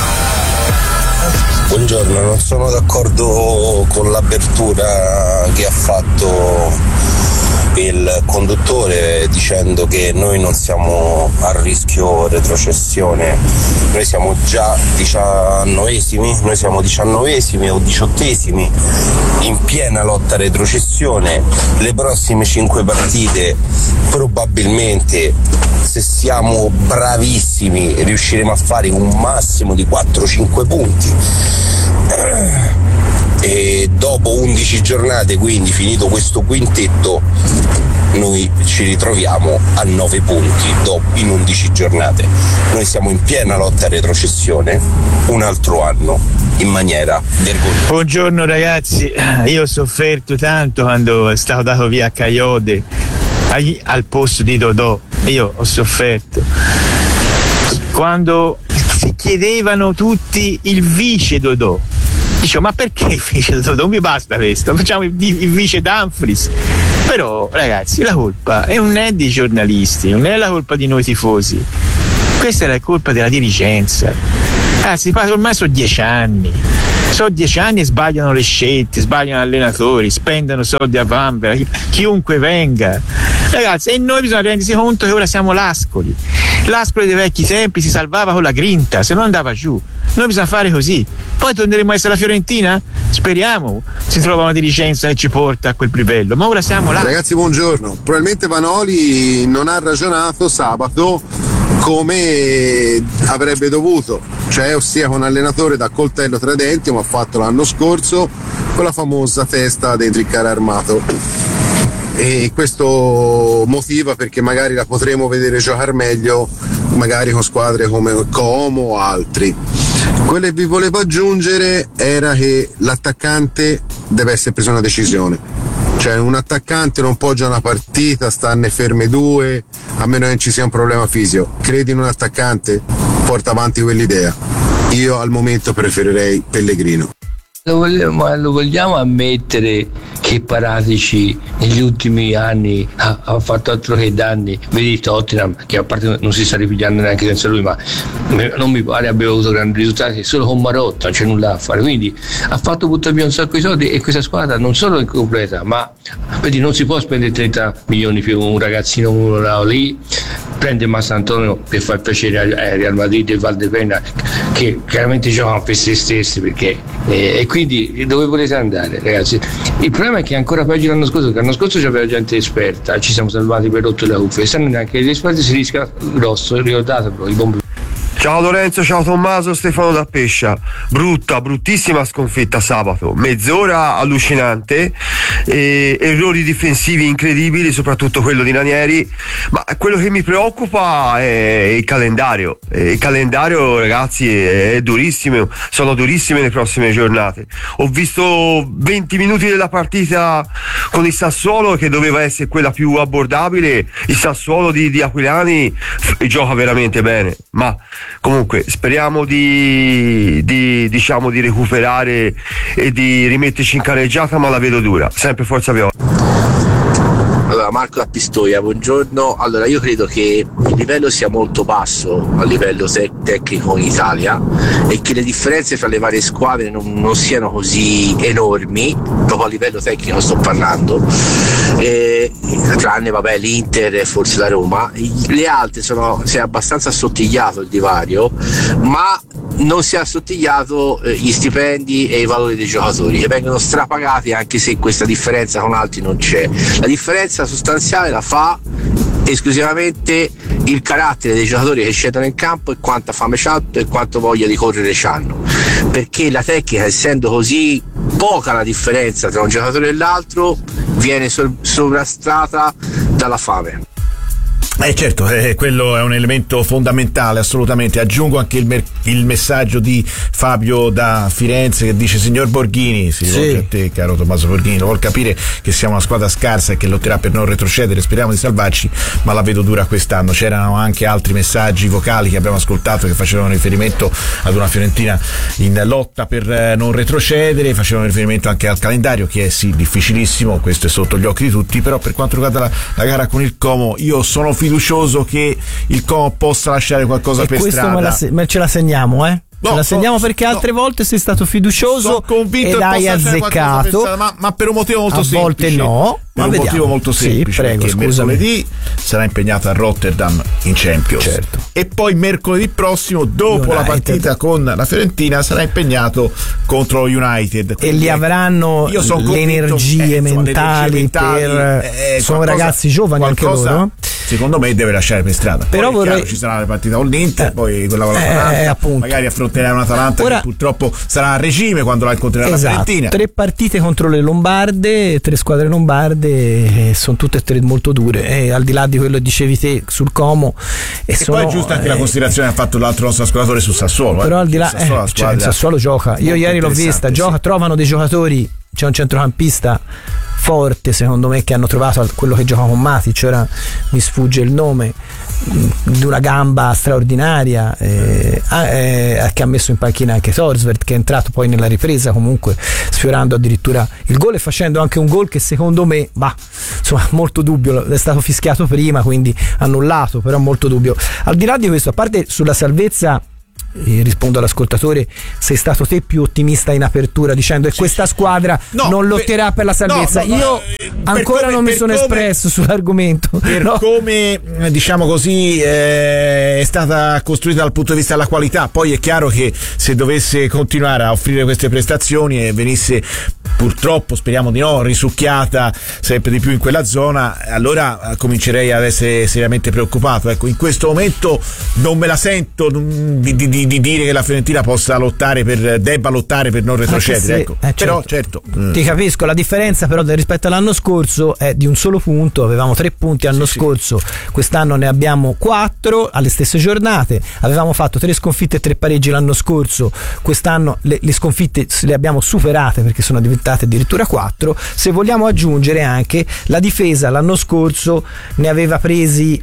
Buongiorno, non sono d'accordo con l'apertura che ha fatto il conduttore dicendo che noi non siamo a rischio retrocessione. Noi siamo già diciannovesimi, noi siamo diciannovesimi o diciottesimi in piena lotta a retrocessione. Le prossime cinque partite probabilmente, se siamo bravissimi, riusciremo a fare un massimo di quattro cinque punti. E dopo undici giornate, quindi finito questo quintetto, noi ci ritroviamo a nove punti in undici giornate. Noi siamo in piena lotta a retrocessione un altro anno in maniera vergognosa. Buongiorno ragazzi, io ho sofferto tanto quando è stato dato via Caiode al posto di Dodò. Io ho sofferto quando si chiedevano tutti il vice Dodò. Dicevo, ma perché il vice non mi basta questo, facciamo il, il vice Dumfries. Però ragazzi, la colpa è non è dei giornalisti, non è la colpa di noi tifosi, questa è la colpa della dirigenza. Anzi, ormai sono dieci anni sono dieci anni e sbagliano le scelte, sbagliano allenatori, spendono soldi a vanvera, chiunque venga, ragazzi, e noi bisogna rendersi conto che ora siamo l'Ascoli l'Ascoli dei vecchi tempi, si salvava con la grinta, se no andava giù. Noi bisogna fare così, poi torneremo a essere la Fiorentina? Speriamo si trova una dirigenza che ci porta a quel livello, ma ora siamo là. Ragazzi, buongiorno. Probabilmente Vanoli non ha ragionato sabato come avrebbe dovuto, cioè ossia con un allenatore da coltello tra i denti, come ha fatto l'anno scorso con la famosa testa dentro il carro armato, e questo motiva perché magari la potremo vedere giocare meglio magari con squadre come Como o altri. Quello che vi volevo aggiungere era che l'attaccante deve essere preso una decisione, cioè un attaccante non può giocare una partita, starne ferme due, a meno che non ci sia un problema fisico. Credi in un attaccante? Porta avanti quell'idea. Io al momento preferirei Pellegrino. Lo vogliamo, lo vogliamo ammettere che Paratici negli ultimi anni ha, ha fatto altro che danni? Vedi Tottenham, che a parte non si sta ripigliando neanche senza lui, ma non mi pare abbia avuto grandi risultati, solo con Marotta non c'è nulla da fare, quindi ha fatto buttare via un sacco di soldi e questa squadra non solo è incompleta, ma vedi, non si può spendere trenta milioni per un ragazzino uno là lì, prende Massantonio per far piacere a Real Madrid e Valdepena, che chiaramente giocano per se stessi, perché eh, e quindi dove volete andare, ragazzi? Il problema è che è ancora peggio l'anno scorso, perché l'anno scorso c'aveva gente esperta, ci siamo salvati per rotto le cuffie, stanno neanche gli esperti, si rischia grosso, ricordatelo, i bombi. Ciao Lorenzo, ciao Tommaso, Stefano da Pescia. Brutta, bruttissima sconfitta sabato, mezz'ora allucinante, e errori difensivi incredibili, soprattutto quello di Ranieri, ma quello che mi preoccupa è il calendario. Il calendario, ragazzi, è durissimo, sono durissime le prossime giornate. Ho visto venti minuti della partita con il Sassuolo, che doveva essere quella più abbordabile. Il Sassuolo di, di Aquilani f- gioca veramente bene, ma comunque speriamo di, di diciamo di recuperare e di rimetterci in carreggiata, ma la vedo dura. Sempre forza Viola. Allora, Marco da Pistoia, buongiorno. Allora, io credo che il livello sia molto basso a livello te- tecnico in Italia e che le differenze fra le varie squadre non, non siano così enormi, proprio a livello tecnico sto parlando, e, tranne vabbè l'Inter e forse la Roma. Le altre sono, si è abbastanza assottigliato il divario, ma non si è assottigliato eh, gli stipendi e i valori dei giocatori, che vengono strapagati, anche se questa differenza con altri non c'è. La differenza sostanziale la fa esclusivamente il carattere dei giocatori che scendono in campo e quanta fame c'hanno e quanto voglia di correre c'hanno, perché la tecnica, essendo così poca la differenza tra un giocatore e l'altro, viene so- sovrastata dalla fame. Eh certo, eh, quello è un elemento fondamentale, assolutamente. Aggiungo anche il, mer- il messaggio di Fabio da Firenze, che dice: signor Borghini, si rivolge a te, caro Tommaso Borghini, lo vuol capire che siamo una squadra scarsa e che lotterà per non retrocedere, speriamo di salvarci, ma la vedo dura quest'anno. C'erano anche altri messaggi vocali che abbiamo ascoltato che facevano riferimento ad una Fiorentina in lotta per non retrocedere, facevano riferimento anche al calendario, che è sì difficilissimo, questo è sotto gli occhi di tutti, però per quanto riguarda la, la gara con il Como, io sono fiducioso che il Como possa lasciare qualcosa e per questo strada. Me la, me ce la segniamo, eh? No, ce la segniamo no, perché altre no. volte sei stato fiducioso ed hai azzeccato, ma, ma per un motivo molto a semplice. volte no. Per ma un vediamo. motivo molto semplice, sì, prego, perché scusami. mercoledì sarà impegnato a Rotterdam in Champions, certo. E poi mercoledì prossimo, dopo United. La partita con la Fiorentina, sarà impegnato contro United. E li avranno io le convinto, energie, eh, mentali, mentali per eh, sono qualcosa, ragazzi giovani anche loro. Secondo me deve lasciare per strada. Però poi vorrei... chiaro, ci sarà la partita con l'Inter, eh, poi quella con l'Atalanta, eh, magari affronterà un'Atalanta Ora... che purtroppo sarà a regime quando la incontrerà esatto. la Fiorentina. Tre partite contro le Lombarde, tre squadre lombarde, sono tutte e tre molto dure, e al di là di quello che dicevi te sul Como, e, e sono, poi è giusta anche eh, la considerazione che ha fatto l'altro nostro ascoltatore sul Sassuolo, però eh, al di là il Sassuolo, eh, la cioè, il Sassuolo gioca, io ieri l'ho vista, gioca, sì. trovano dei giocatori, c'è un centrocampista forte secondo me che hanno trovato, quello che gioca con Matic, ora mi sfugge il nome, di una gamba straordinaria, eh, eh, che ha messo in panchina anche Thorsvert, che è entrato poi nella ripresa comunque sfiorando addirittura il gol e facendo anche un gol che secondo me, bah, insomma, molto dubbio, è stato fischiato prima quindi annullato, però molto dubbio. Al di là di questo, a parte sulla salvezza, eh, rispondo all'ascoltatore, sei stato te più ottimista in apertura dicendo che sì, questa squadra no, non lotterà per, per la salvezza. No, no, io ancora come, non mi sono come, espresso sull'argomento per no. come diciamo così eh, è stata costruita dal punto di vista della qualità. Poi è chiaro che se dovesse continuare a offrire queste prestazioni e venisse, purtroppo speriamo di no, risucchiata sempre di più in quella zona, allora comincerei ad essere seriamente preoccupato. Ecco, in questo momento non me la sento di, di, di dire che la Fiorentina possa lottare per, debba lottare per non retrocedere, se, ecco. eh, certo. Però certo ti capisco, la differenza però rispetto all'anno scorso è di un solo punto. Avevamo tre punti l'anno sì, scorso, sì. Quest'anno ne abbiamo quattro alle stesse giornate. Avevamo fatto tre sconfitte e tre pareggi l'anno scorso, quest'anno le, le sconfitte le abbiamo superate perché sono diventate addirittura quattro. Se vogliamo aggiungere anche la difesa, l'anno scorso ne aveva presi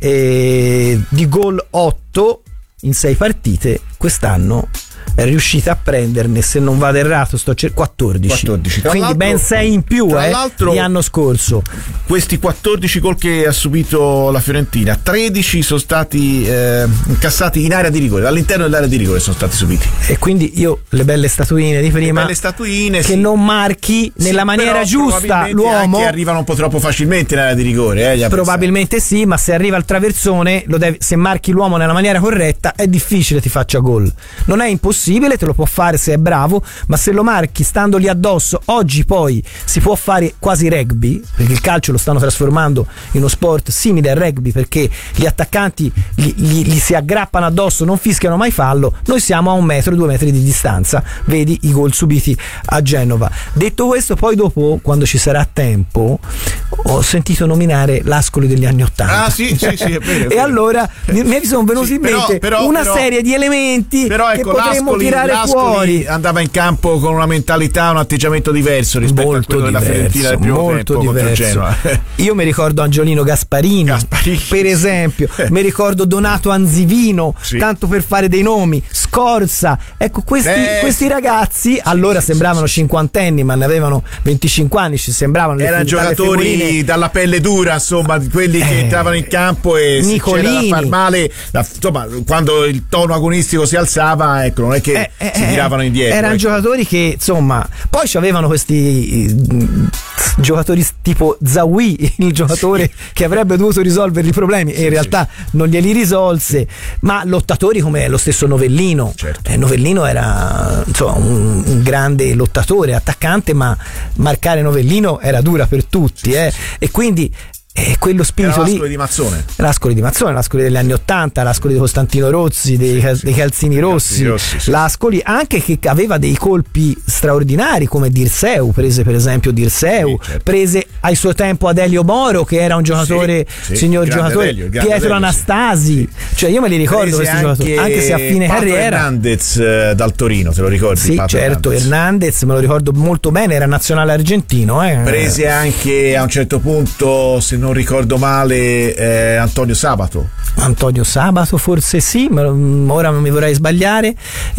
eh, di gol otto in sei partite, quest'anno è riuscita a prenderne, se non vado errato, sto cer- quattordici, quattordici. Quindi ben sei in più eh, di l'anno scorso. Questi quattordici gol che ha subito la Fiorentina, tredici sono stati eh, incassati in area di rigore, all'interno dell'area di rigore sono stati subiti. E quindi io le belle statuine di prima, le belle statuine, che sì. non marchi sì, nella maniera giusta l'uomo, che arrivano un po' troppo facilmente in area di rigore, eh, probabilmente sì, ma se arriva al traversone lo devi, se marchi l'uomo nella maniera corretta è difficile ti faccia gol. Non è impossibile, te lo può fare se è bravo, ma se lo marchi stando lì addosso, oggi poi si può fare quasi rugby, perché il calcio lo stanno trasformando in uno sport simile al rugby, perché gli attaccanti gli, gli, gli si aggrappano addosso, non fischiano mai fallo. Noi siamo a un metro, due metri di distanza, vedi i gol subiti a Genova. Detto questo, poi dopo, quando ci sarà tempo, ho sentito nominare l'Ascoli degli anni Ottanta. Ah sì, sì, sì, è vero, è vero. E allora mi, mi sono venuti sì, in mente però, però, una però, serie di elementi però, ecco, che potremmo tirare fuori. Andava in campo con una mentalità, un atteggiamento diverso rispetto molto a quello diverso, della Fiorentina del primo molto tempo diverso. Io mi ricordo Angiolino Gasparini, Gasparini per esempio, eh. mi ricordo Donato Anzivino, sì. tanto per fare dei nomi, Scorza, ecco questi, eh. questi ragazzi sì, allora sì, sembravano sì, cinquantenni, ma ne avevano venticinque anni, ci sembravano erano giocatori dalla pelle dura, insomma, quelli che eh. entravano in campo e Nicolini. Si c'era da far male, da, insomma, quando il tono agonistico si alzava, ecco, non è che eh, eh, si tiravano indietro. Erano ecco. giocatori che insomma, poi avevano questi eh, giocatori tipo Zawi, il giocatore che avrebbe dovuto risolvere i problemi e in realtà non glieli risolse, ma lottatori come lo stesso Novellino. Certo. eh, Novellino era insomma un, un grande lottatore, attaccante, ma marcare Novellino era dura per tutti, eh. e quindi E quello spirito lì, l'Ascoli di Mazzone, l'Ascoli di Mazzone, l'Ascoli degli anni Ottanta, l'Ascoli di Costantino Rozzi, dei, sì, dei Calzini Rossi, Rossi sì. L'Ascoli anche che aveva dei colpi straordinari come Dirseu, prese per esempio Dirseu, sì, certo. prese al suo tempo Adelio Moro che era un giocatore, sì, sì, signor giocatore, Adelio, Pietro Adelio, Anastasi, sì. cioè io me li ricordo questi anche giocatori, anche se a fine Pato carriera. Hernandez dal Torino, te lo ricordi? Sì, Pato certo, Hernandez. Hernandez me lo ricordo molto bene, era nazionale argentino, eh. Prese anche a un certo punto, se non ricordo male, Eh, Antonio Sabato Antonio Sabato forse sì, ma ora non mi vorrei sbagliare,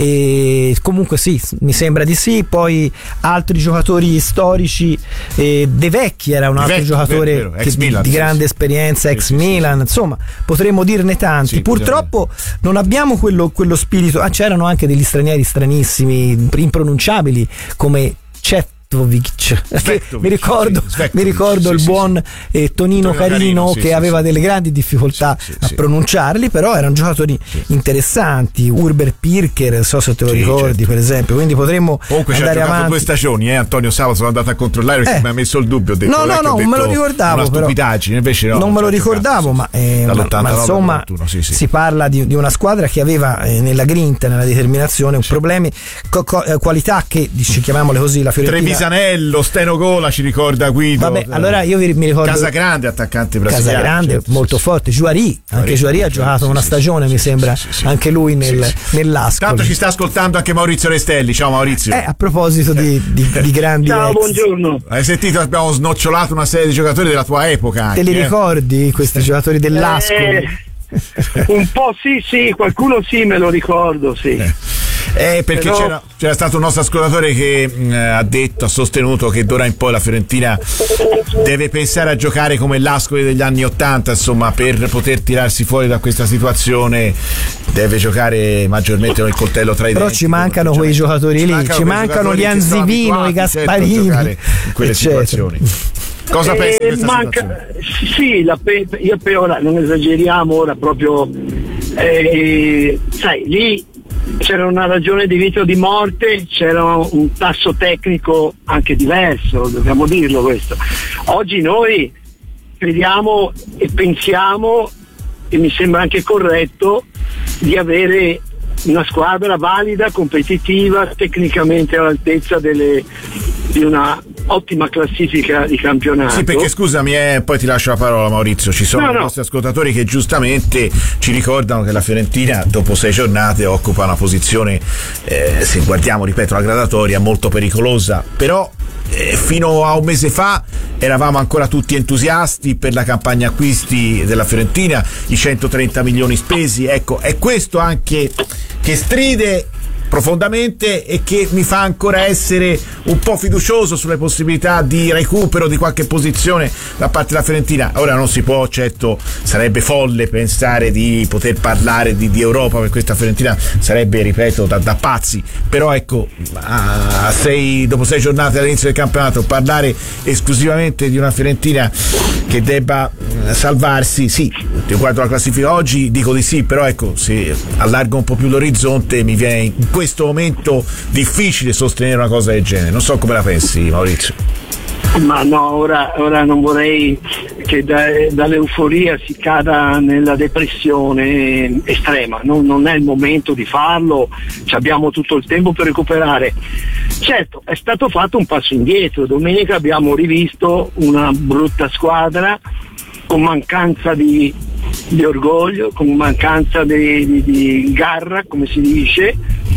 e comunque sì, mi sembra di sì. Poi altri giocatori storici, eh, De Vecchi era un altro Vecchi, giocatore vero, vero. Che, Milan, di, di grande sì, esperienza, ex sì, Milan sì. Insomma potremmo dirne tanti, sì, purtroppo non abbiamo quello, quello spirito. Ah, c'erano anche degli stranieri stranissimi, impronunciabili come Chet Svetovic, mi ricordo, sì, mi ricordo sì, il sì, buon eh, Tonino, Tonino Carino, Carino che sì, aveva sì, delle grandi difficoltà sì, sì, a pronunciarli, però erano giocatori sì. interessanti. Urber Pirker, non so se te lo sì, ricordi, certo. per esempio, quindi potremmo comunque andare ci ha avanti. Due stagioni, eh, Antonio Sabato, sono andato a controllare perché eh. mi ha messo il dubbio, ho detto, no no no, non me lo ricordavo, una stupidaggine, invece no, non me lo ricordavo, ma, eh, ma, ma insomma sì, sì. si parla di, di una squadra che aveva eh, nella grinta, nella determinazione, sì. problemi, co- co- qualità che, dice, chiamiamole così, la Fiorentina Pisanello, Steno Gola, ci ricorda Guido. Vabbè, allora io vi, mi ricordo Casagrande, attaccante brasiliano. Casagrande, certo, molto sì, forte. Juari, anche Juari ha giocato sì, una stagione, sì, mi sembra, sì, sì, anche lui nel, sì, sì. nell'Ascoli. Tanto ci sta ascoltando anche Maurizio Restelli. Ciao Maurizio. Eh, a proposito di, di, di grandi Ciao, ex. buongiorno. Hai sentito? Abbiamo snocciolato una serie di giocatori della tua epoca anche, Te li eh? ricordi questi giocatori dell'Ascoli? Eh, un po' sì, sì, qualcuno sì, me lo ricordo, sì. Eh. Eh, perché Però... c'era, c'era stato un nostro ascoltatore che mh, ha detto, ha sostenuto che d'ora in poi la Fiorentina deve pensare a giocare come l'Ascoli degli anni ottanta, insomma, per poter tirarsi fuori da questa situazione deve giocare maggiormente con il coltello tra i Però denti. Però ci mancano quei giocatori lì, ci mancano gli Anzivino, i Gasparini, certo, in quelle eccetera. situazioni. Cosa pensi di questa manca, situazione? Sì, la, io per ora non esageriamo, ora proprio eh, sai, lì c'era una ragione di vita o di morte, c'era un tasso tecnico anche diverso, dobbiamo dirlo questo. Oggi noi crediamo e pensiamo, e mi sembra anche corretto, di avere una squadra valida, competitiva, tecnicamente all'altezza delle, di una ottima classifica di campionato. Sì, perché scusami, eh, poi ti lascio la parola Maurizio, ci sono no, i no. nostri ascoltatori che giustamente ci ricordano che la Fiorentina dopo sei giornate occupa una posizione, eh, se guardiamo, ripeto, la gradatoria molto pericolosa, però eh, fino a un mese fa eravamo ancora tutti entusiasti per la campagna acquisti della Fiorentina, i centotrenta milioni spesi, ecco, è questo anche che stride profondamente e che mi fa ancora essere un po' fiducioso sulle possibilità di recupero di qualche posizione da parte della Fiorentina. Ora non si può, certo, sarebbe folle pensare di poter parlare di, di Europa per questa Fiorentina, sarebbe, ripeto, da, da pazzi, però ecco, a sei, dopo sei giornate all'inizio del campionato parlare esclusivamente di una Fiorentina che debba salvarsi, sì, io guardo la classifica oggi, dico di sì, però ecco, se allargo un po' più l'orizzonte mi viene in questo momento difficile sostenere una cosa del genere. Non so come la pensi, Maurizio. Ma no, ora, ora non vorrei che da, dall'euforia si cada nella depressione estrema, non, non è il momento di farlo, abbiamo tutto il tempo per recuperare. Certo, è stato fatto un passo indietro, domenica abbiamo rivisto una brutta squadra con mancanza di, di orgoglio, con mancanza di, di, di garra, come si dice,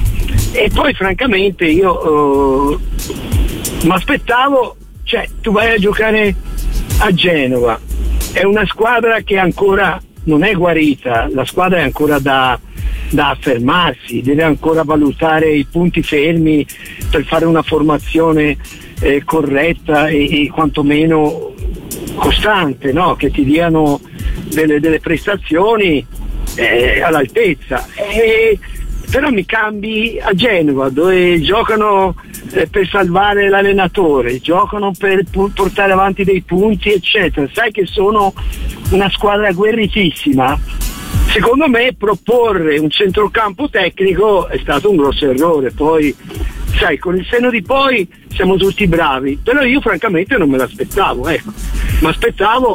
e poi francamente io uh, mi aspettavo, cioè tu vai a giocare a Genova, è una squadra che ancora non è guarita, la squadra è ancora da, da affermarsi, deve ancora valutare i punti fermi per fare una formazione eh, corretta e, e quantomeno costante, no? Che ti diano delle, delle prestazioni eh, all'altezza. E, però mi cambi a Genova, dove giocano eh, per salvare l'allenatore, giocano per pu- portare avanti dei punti, eccetera. Sai che sono una squadra guerritissima. Secondo me proporre un centrocampo tecnico è stato un grosso errore. Poi, sai, con il senno di poi siamo tutti bravi, però io francamente non me l'aspettavo, ecco. Mi aspettavo.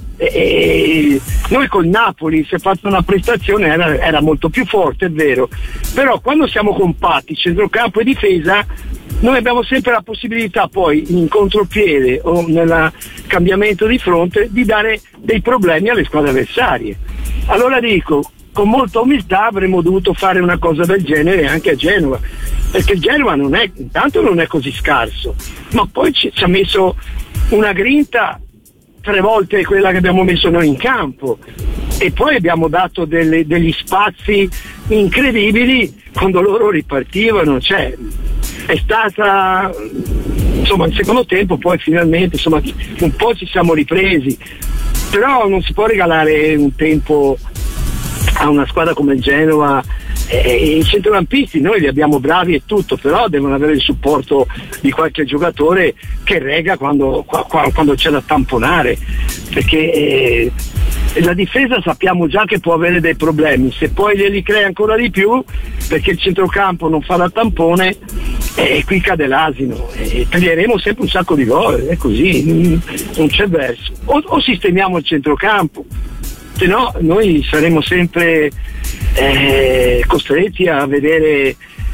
E noi col Napoli si è fatta una prestazione, era, era molto più forte, è vero, però quando siamo compatti centrocampo e difesa noi abbiamo sempre la possibilità poi in contropiede o nel cambiamento di fronte di dare dei problemi alle squadre avversarie. Allora dico, con molta umiltà avremmo dovuto fare una cosa del genere anche a Genova, perché Genova non è, intanto non è così scarso, ma poi ci, ci ha messo una grinta tre volte quella che abbiamo messo noi in campo, e poi abbiamo dato delle, degli spazi incredibili quando loro ripartivano, cioè è stata, insomma, il secondo tempo poi finalmente, insomma, un po' ci siamo ripresi, però non si può regalare un tempo a una squadra come il Genova. E i centrocampisti noi li abbiamo bravi e tutto, però devono avere il supporto di qualche giocatore che rega quando, quando c'è da tamponare, perché eh, la difesa sappiamo già che può avere dei problemi, se poi glieli crea ancora di più perché il centrocampo non fa da tampone, e eh, qui cade l'asino e taglieremo sempre un sacco di gol, è così, non c'è verso. O, o sistemiamo il centrocampo, se no noi saremo sempre eh, costretti a vedere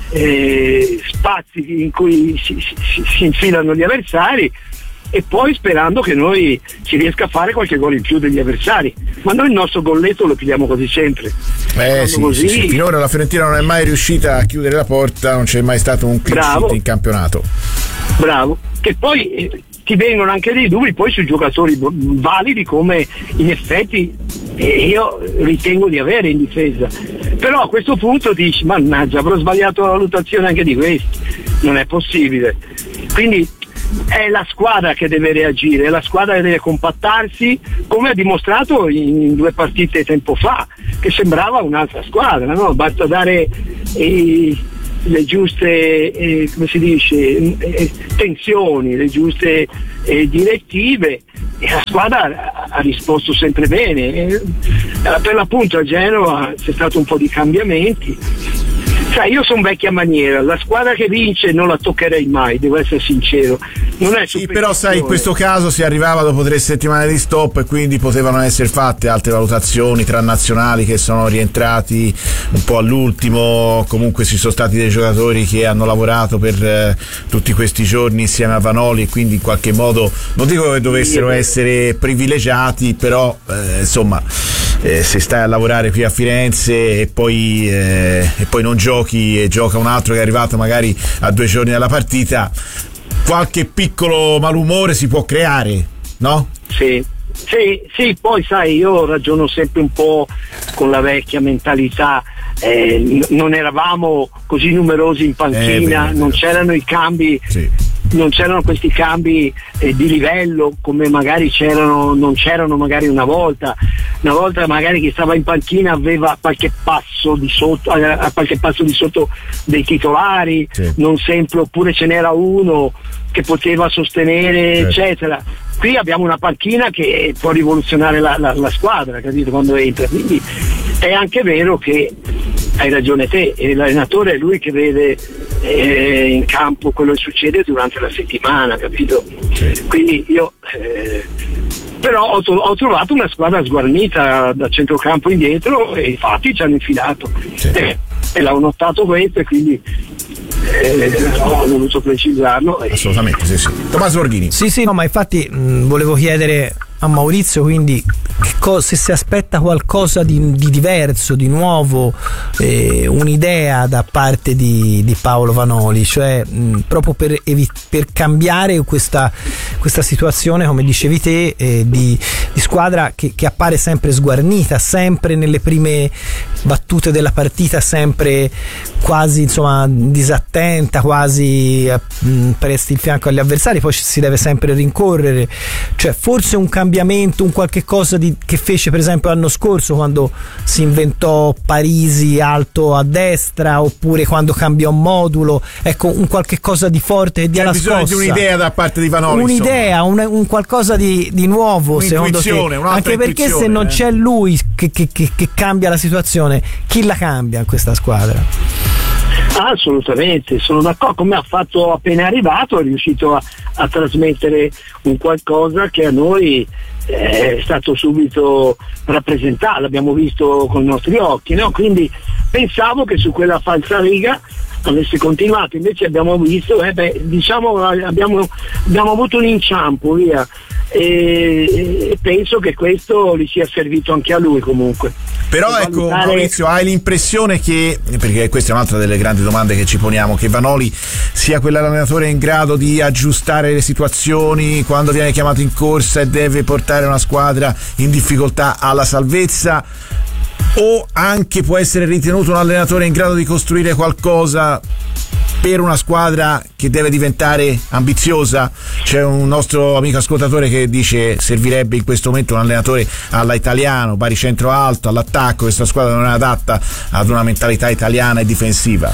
eh, spazi in cui si, si, si infilano gli avversari, e poi sperando che noi si riesca a fare qualche gol in più degli avversari, ma noi il nostro golletto lo pigliamo quasi sempre. Eh sì, così... sì, sì. Finora la Fiorentina non è mai riuscita a chiudere la porta, non c'è mai stato un clean sheet in campionato. Bravo, che poi eh, ti vengono anche dei dubbi poi sui giocatori validi, come in effetti eh, io ritengo di avere in difesa, però a questo punto dici mannaggia, avrò sbagliato la valutazione anche di questi, non è possibile. Quindi è la squadra che deve reagire, è la squadra che deve compattarsi, come ha dimostrato in due partite tempo fa, che sembrava un'altra squadra, no? Basta dare eh, le giuste eh, come si dice eh, tensioni, le giuste eh, direttive, e la squadra ha, ha risposto sempre bene. Eh, per l'appunto a Genova c'è stato un po' di cambiamenti. Sai, io sono vecchia maniera, la squadra che vince non la toccherei mai, devo essere sincero. Non è sì, però sai, in questo caso si arrivava dopo tre settimane di stop e quindi potevano essere fatte altre valutazioni tra nazionali che sono rientrati un po' all'ultimo. Comunque ci sono stati dei giocatori che hanno lavorato per eh, tutti questi giorni insieme a Vanoli, e quindi in qualche modo non dico che dovessero essere privilegiati, però eh, insomma eh, se stai a lavorare qui a Firenze e poi, eh, e poi non giochi e gioca un altro che è arrivato magari a due giorni dalla partita, qualche piccolo malumore si può creare, no? Sì, sì, sì, poi sai, io ragiono sempre un po' con la vecchia mentalità, eh, n- non eravamo così numerosi in panchina, eh, non c'erano i cambi, sì. non c'erano questi cambi eh, di livello come magari c'erano, non c'erano magari una volta. Una volta magari chi stava in panchina aveva qualche passo di sotto, a qualche passo di sotto dei titolari, sì. non sempre, oppure ce n'era uno che poteva sostenere, sì. eccetera. Qui abbiamo una panchina che può rivoluzionare la, la, la squadra, capito, quando entra. Quindi è anche vero che hai ragione te, e l'allenatore è lui che vede eh, in campo quello che succede durante la settimana, capito? Sì. Quindi io eh, però ho, ho trovato una squadra sguarnita da centrocampo indietro, e infatti ci hanno infilato, sì. eh, e l'ho notato questo, e quindi eh, ho voluto precisarlo. Assolutamente, sì, sì. Tommaso Borghini. Sì, sì, no, ma infatti mh, volevo chiedere a Maurizio quindi che co- se si aspetta qualcosa di, di diverso, di nuovo, eh, un'idea da parte di, di Paolo Vanoli, cioè mh, proprio per, evi- per cambiare questa, questa situazione, come dicevi te, eh, di, di squadra che, che appare sempre sguarnita, sempre nelle prime battute della partita, sempre quasi insomma disattenta, quasi mh, presti il fianco agli avversari, poi si deve sempre rincorrere, cioè forse un cambiamento, un qualche cosa di, che fece per esempio l'anno scorso quando si inventò Parisi alto a destra, oppure quando cambiò modulo, ecco, un qualche cosa di forte e di alla scossa. C'è bisogno di un'idea da parte di Vanoli, un'idea, un, un qualcosa di, di nuovo, secondo te, anche perché se non eh. c'è lui che, che, che, che cambia la situazione, chi la cambia in questa squadra? Assolutamente, sono d'accordo, come ha fatto appena arrivato, è riuscito a, a trasmettere un qualcosa che a noi è stato subito rappresentato, l'abbiamo visto con i nostri occhi, no? Quindi pensavo che su quella falsariga avesse continuato, invece abbiamo visto, eh beh, diciamo abbiamo, abbiamo avuto un inciampo via, e, e penso che questo gli sia servito anche a lui comunque. Però per ecco valutare... Maurizio, hai l'impressione che, perché questa è un'altra delle grandi domande che ci poniamo, che Vanoli sia quell'allenatore in grado di aggiustare le situazioni quando viene chiamato in corsa e deve portare una squadra in difficoltà alla salvezza, o anche può essere ritenuto un allenatore in grado di costruire qualcosa per una squadra che deve diventare ambiziosa? C'è un nostro amico ascoltatore che dice servirebbe in questo momento un allenatore alla italiano, baricentro alto, all'attacco, questa squadra non è adatta ad una mentalità italiana e difensiva.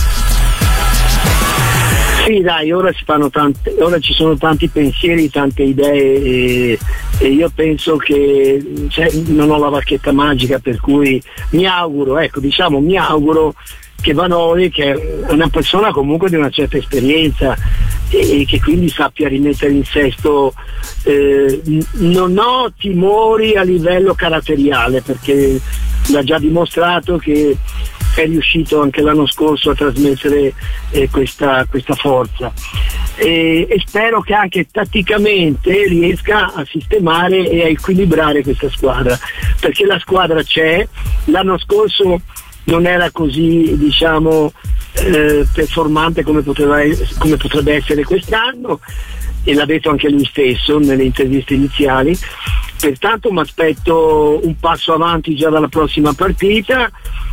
Sì, dai, ora si fanno tante, ora ci sono tanti pensieri, tante idee, e, e io penso che cioè, non ho la bacchetta magica, per cui mi auguro, ecco, diciamo, mi auguro che Vanoli, che è una persona comunque di una certa esperienza e, e che quindi sappia rimettere in sesto, eh, non ho timori a livello caratteriale, perché l'ha già dimostrato che è riuscito anche l'anno scorso a trasmettere eh, questa, questa forza e, e spero che anche tatticamente riesca a sistemare e a equilibrare questa squadra, perché la squadra c'è. L'anno scorso non era così, diciamo, eh, performante come, poteva, come potrebbe essere quest'anno, e l'ha detto anche lui stesso nelle interviste iniziali. Pertanto mi aspetto un passo avanti già dalla prossima partita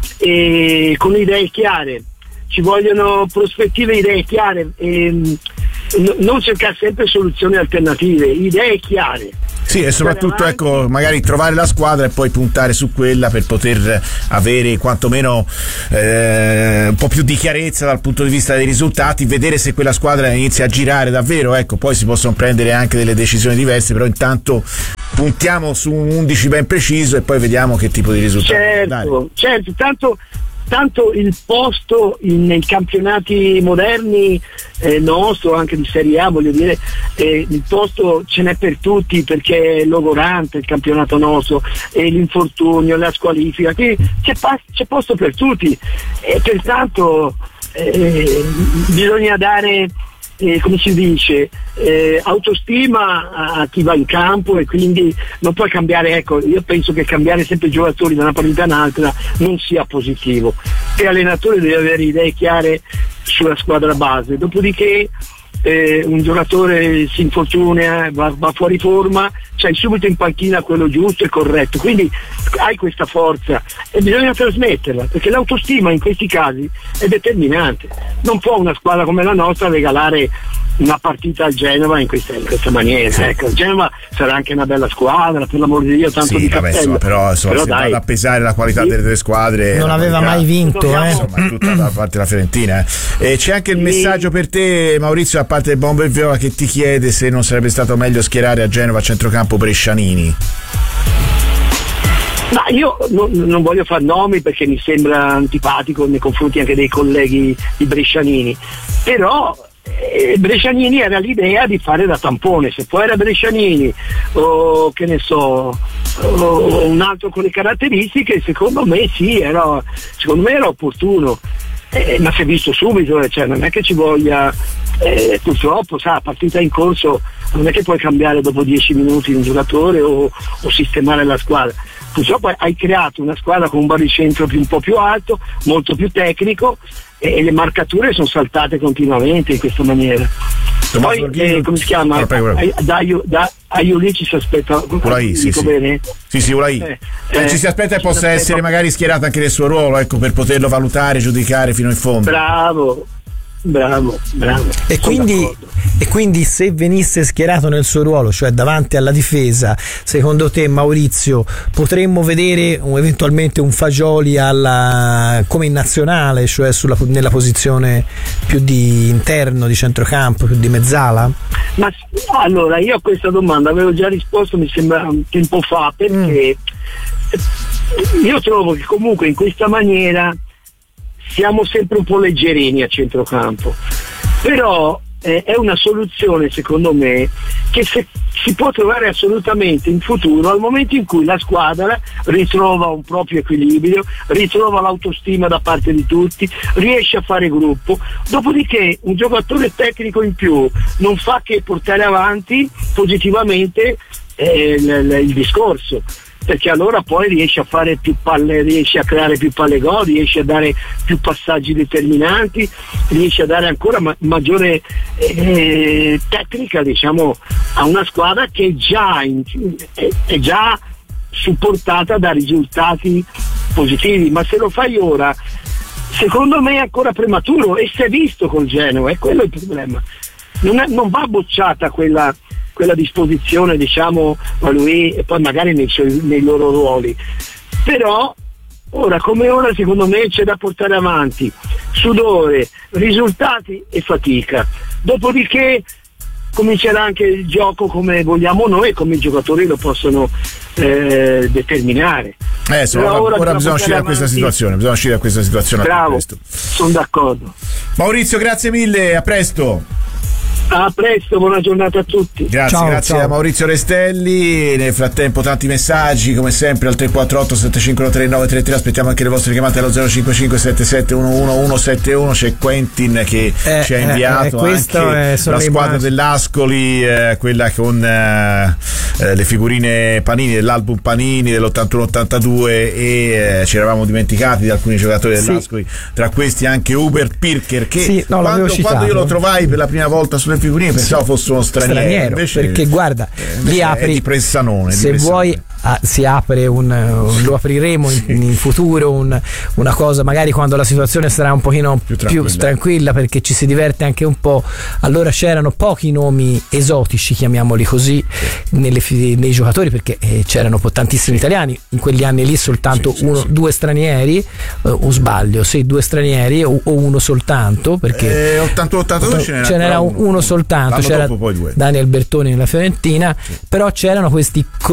e con idee chiare. Ci vogliono prospettive, idee chiare e n- non cercare sempre soluzioni alternative, idee chiare. Sì, e soprattutto ecco, magari trovare la squadra e poi puntare su quella per poter avere quantomeno eh, un po' più di chiarezza dal punto di vista dei risultati, vedere se quella squadra inizia a girare davvero, ecco, poi si possono prendere anche delle decisioni diverse, però intanto puntiamo su un undici ben preciso e poi vediamo che tipo di risultati. Certo, certo, tanto tanto il posto in, nei campionati moderni eh, nostro, anche di Serie A, voglio dire, eh, il posto ce n'è per tutti, perché è logorante il campionato nostro, e l'infortunio, la squalifica, quindi c'è, pa- c'è posto per tutti e pertanto eh, bisogna dare Eh, come si dice, eh, autostima a, a chi va in campo, e quindi non puoi cambiare. Ecco, io penso che cambiare sempre giocatori da una partita a un'altra non sia positivo, e l'allenatore deve avere idee chiare sulla squadra base. Dopodiché eh, un giocatore si infortuna, va, va fuori forma, c'hai subito in panchina quello giusto e corretto, quindi hai questa forza e bisogna trasmetterla, perché l'autostima in questi casi è determinante. Non può una squadra come la nostra regalare una partita al Genova in questa, in questa maniera. Sì. Ecco, il Genova sarà anche una bella squadra, per l'amor di Dio, tanto sì, di vabbè, cappello. insomma, però, insomma, però se dai, vado a pesare la qualità sì. delle due squadre, non aveva mai vinto, eh. insomma, tutta da parte della Fiorentina. Eh. E c'è anche il sì. messaggio per te, Maurizio, da parte del Bomber Viola, che ti chiede se non sarebbe stato meglio schierare a Genova a centrocampo Brescianini. Ma io non, non voglio far nomi perché mi sembra antipatico nei confronti anche dei colleghi di Brescianini, però eh, Brescianini era l'idea di fare da tampone. Se poi era Brescianini o che ne so, o un altro con le caratteristiche, secondo me sì, era, secondo me era opportuno. Eh, ma si è visto subito, cioè non è che ci voglia, eh, purtroppo sa, partita in corso non è che puoi cambiare dopo dieci minuti un giocatore o, o sistemare la squadra. Purtroppo hai creato una squadra con un baricentro più, un po' più alto, molto più tecnico, e, e le marcature sono saltate continuamente in questa maniera. Poi eh, come si chiama? Da, da Aiuli ci si aspetta, Ulai, sì, dico sì. bene? Sì, sì, Ulai. Eh, eh, ci si aspetta che possa essere aspetta... magari schierato anche nel suo ruolo, ecco, per poterlo valutare, giudicare fino in fondo. Bravo. Bravo, bravo. E quindi, e quindi se venisse schierato nel suo ruolo, cioè davanti alla difesa, secondo te, Maurizio, potremmo vedere un, eventualmente un Fagioli alla, come in nazionale, cioè sulla, nella posizione più di interno, di centrocampo, più di mezzala? Ma allora, io a questa domanda avevo già risposto, mi sembra un tempo fa, perché mm. io trovo che comunque in questa maniera siamo sempre un po' leggerini a centrocampo, però eh, è una soluzione secondo me che se, si può trovare assolutamente in futuro, al momento in cui la squadra ritrova un proprio equilibrio, ritrova l'autostima da parte di tutti, riesce a fare gruppo, dopodiché un giocatore tecnico in più non fa che portare avanti positivamente eh, il, il discorso, perché allora poi riesce a fare più palle, riesce a creare più palle gol, riesce a dare più passaggi determinanti, riesce a dare ancora ma- maggiore eh, tecnica, diciamo, a una squadra che è già, in, è, è già supportata da risultati positivi. Ma se lo fai ora, secondo me è ancora prematuro, e si è visto col Genoa, è quello il problema. Non, è, non va bocciata quella quella disposizione, diciamo, a lui, e poi magari nei, suoi, nei loro ruoli, però ora come ora secondo me c'è da portare avanti sudore, risultati e fatica, dopodiché comincerà anche il gioco come vogliamo noi e come i giocatori lo possono eh, determinare. Eh, insomma, ora, ora bisogna uscire da questa situazione, bisogna uscire da questa situazione. Bravo, sono d'accordo. Maurizio, grazie mille, a presto. A presto, buona giornata a tutti. Grazie, ciao, grazie ciao. a Maurizio Restelli. Nel frattempo tanti messaggi come sempre al tre quattro otto sette cinque uno tre nove tre tre. Aspettiamo anche le vostre chiamate allo zero cinque cinque sette sette uno uno uno sette uno. C'è Quentin che eh, ci ha inviato eh, eh, anche è, la squadra dell'Ascoli, eh, quella con eh, le figurine Panini dell'album Panini dell'ottantuno ottantadue, e eh, ci eravamo dimenticati di alcuni giocatori dell'Ascoli, sì. Tra questi anche Hubert Pirker che sì, no, quando, quando io lo trovai per la prima volta sulle figurine pensavo sì. fosse uno straniero, straniero invece, perché guarda eh, li apri, è di Pressanone, se di Pressanone. vuoi ah, si apre un, un lo apriremo in, in futuro un, una cosa magari quando la situazione sarà un pochino più tranquilla. più tranquilla, perché ci si diverte anche un po'. Allora c'erano pochi nomi esotici, chiamiamoli così, nelle, nei giocatori, perché eh, c'erano tantissimi italiani in quegli anni lì, soltanto sì, uno, sì, sì. due stranieri, eh, o sbaglio, sì, due stranieri o, o uno soltanto, perché eh, ottantuno ottantadue ce n'era, ce n'era uno, uno soltanto, c'era dopo, poi due. Daniel Bertoni nella Fiorentina, sì. Però c'erano questi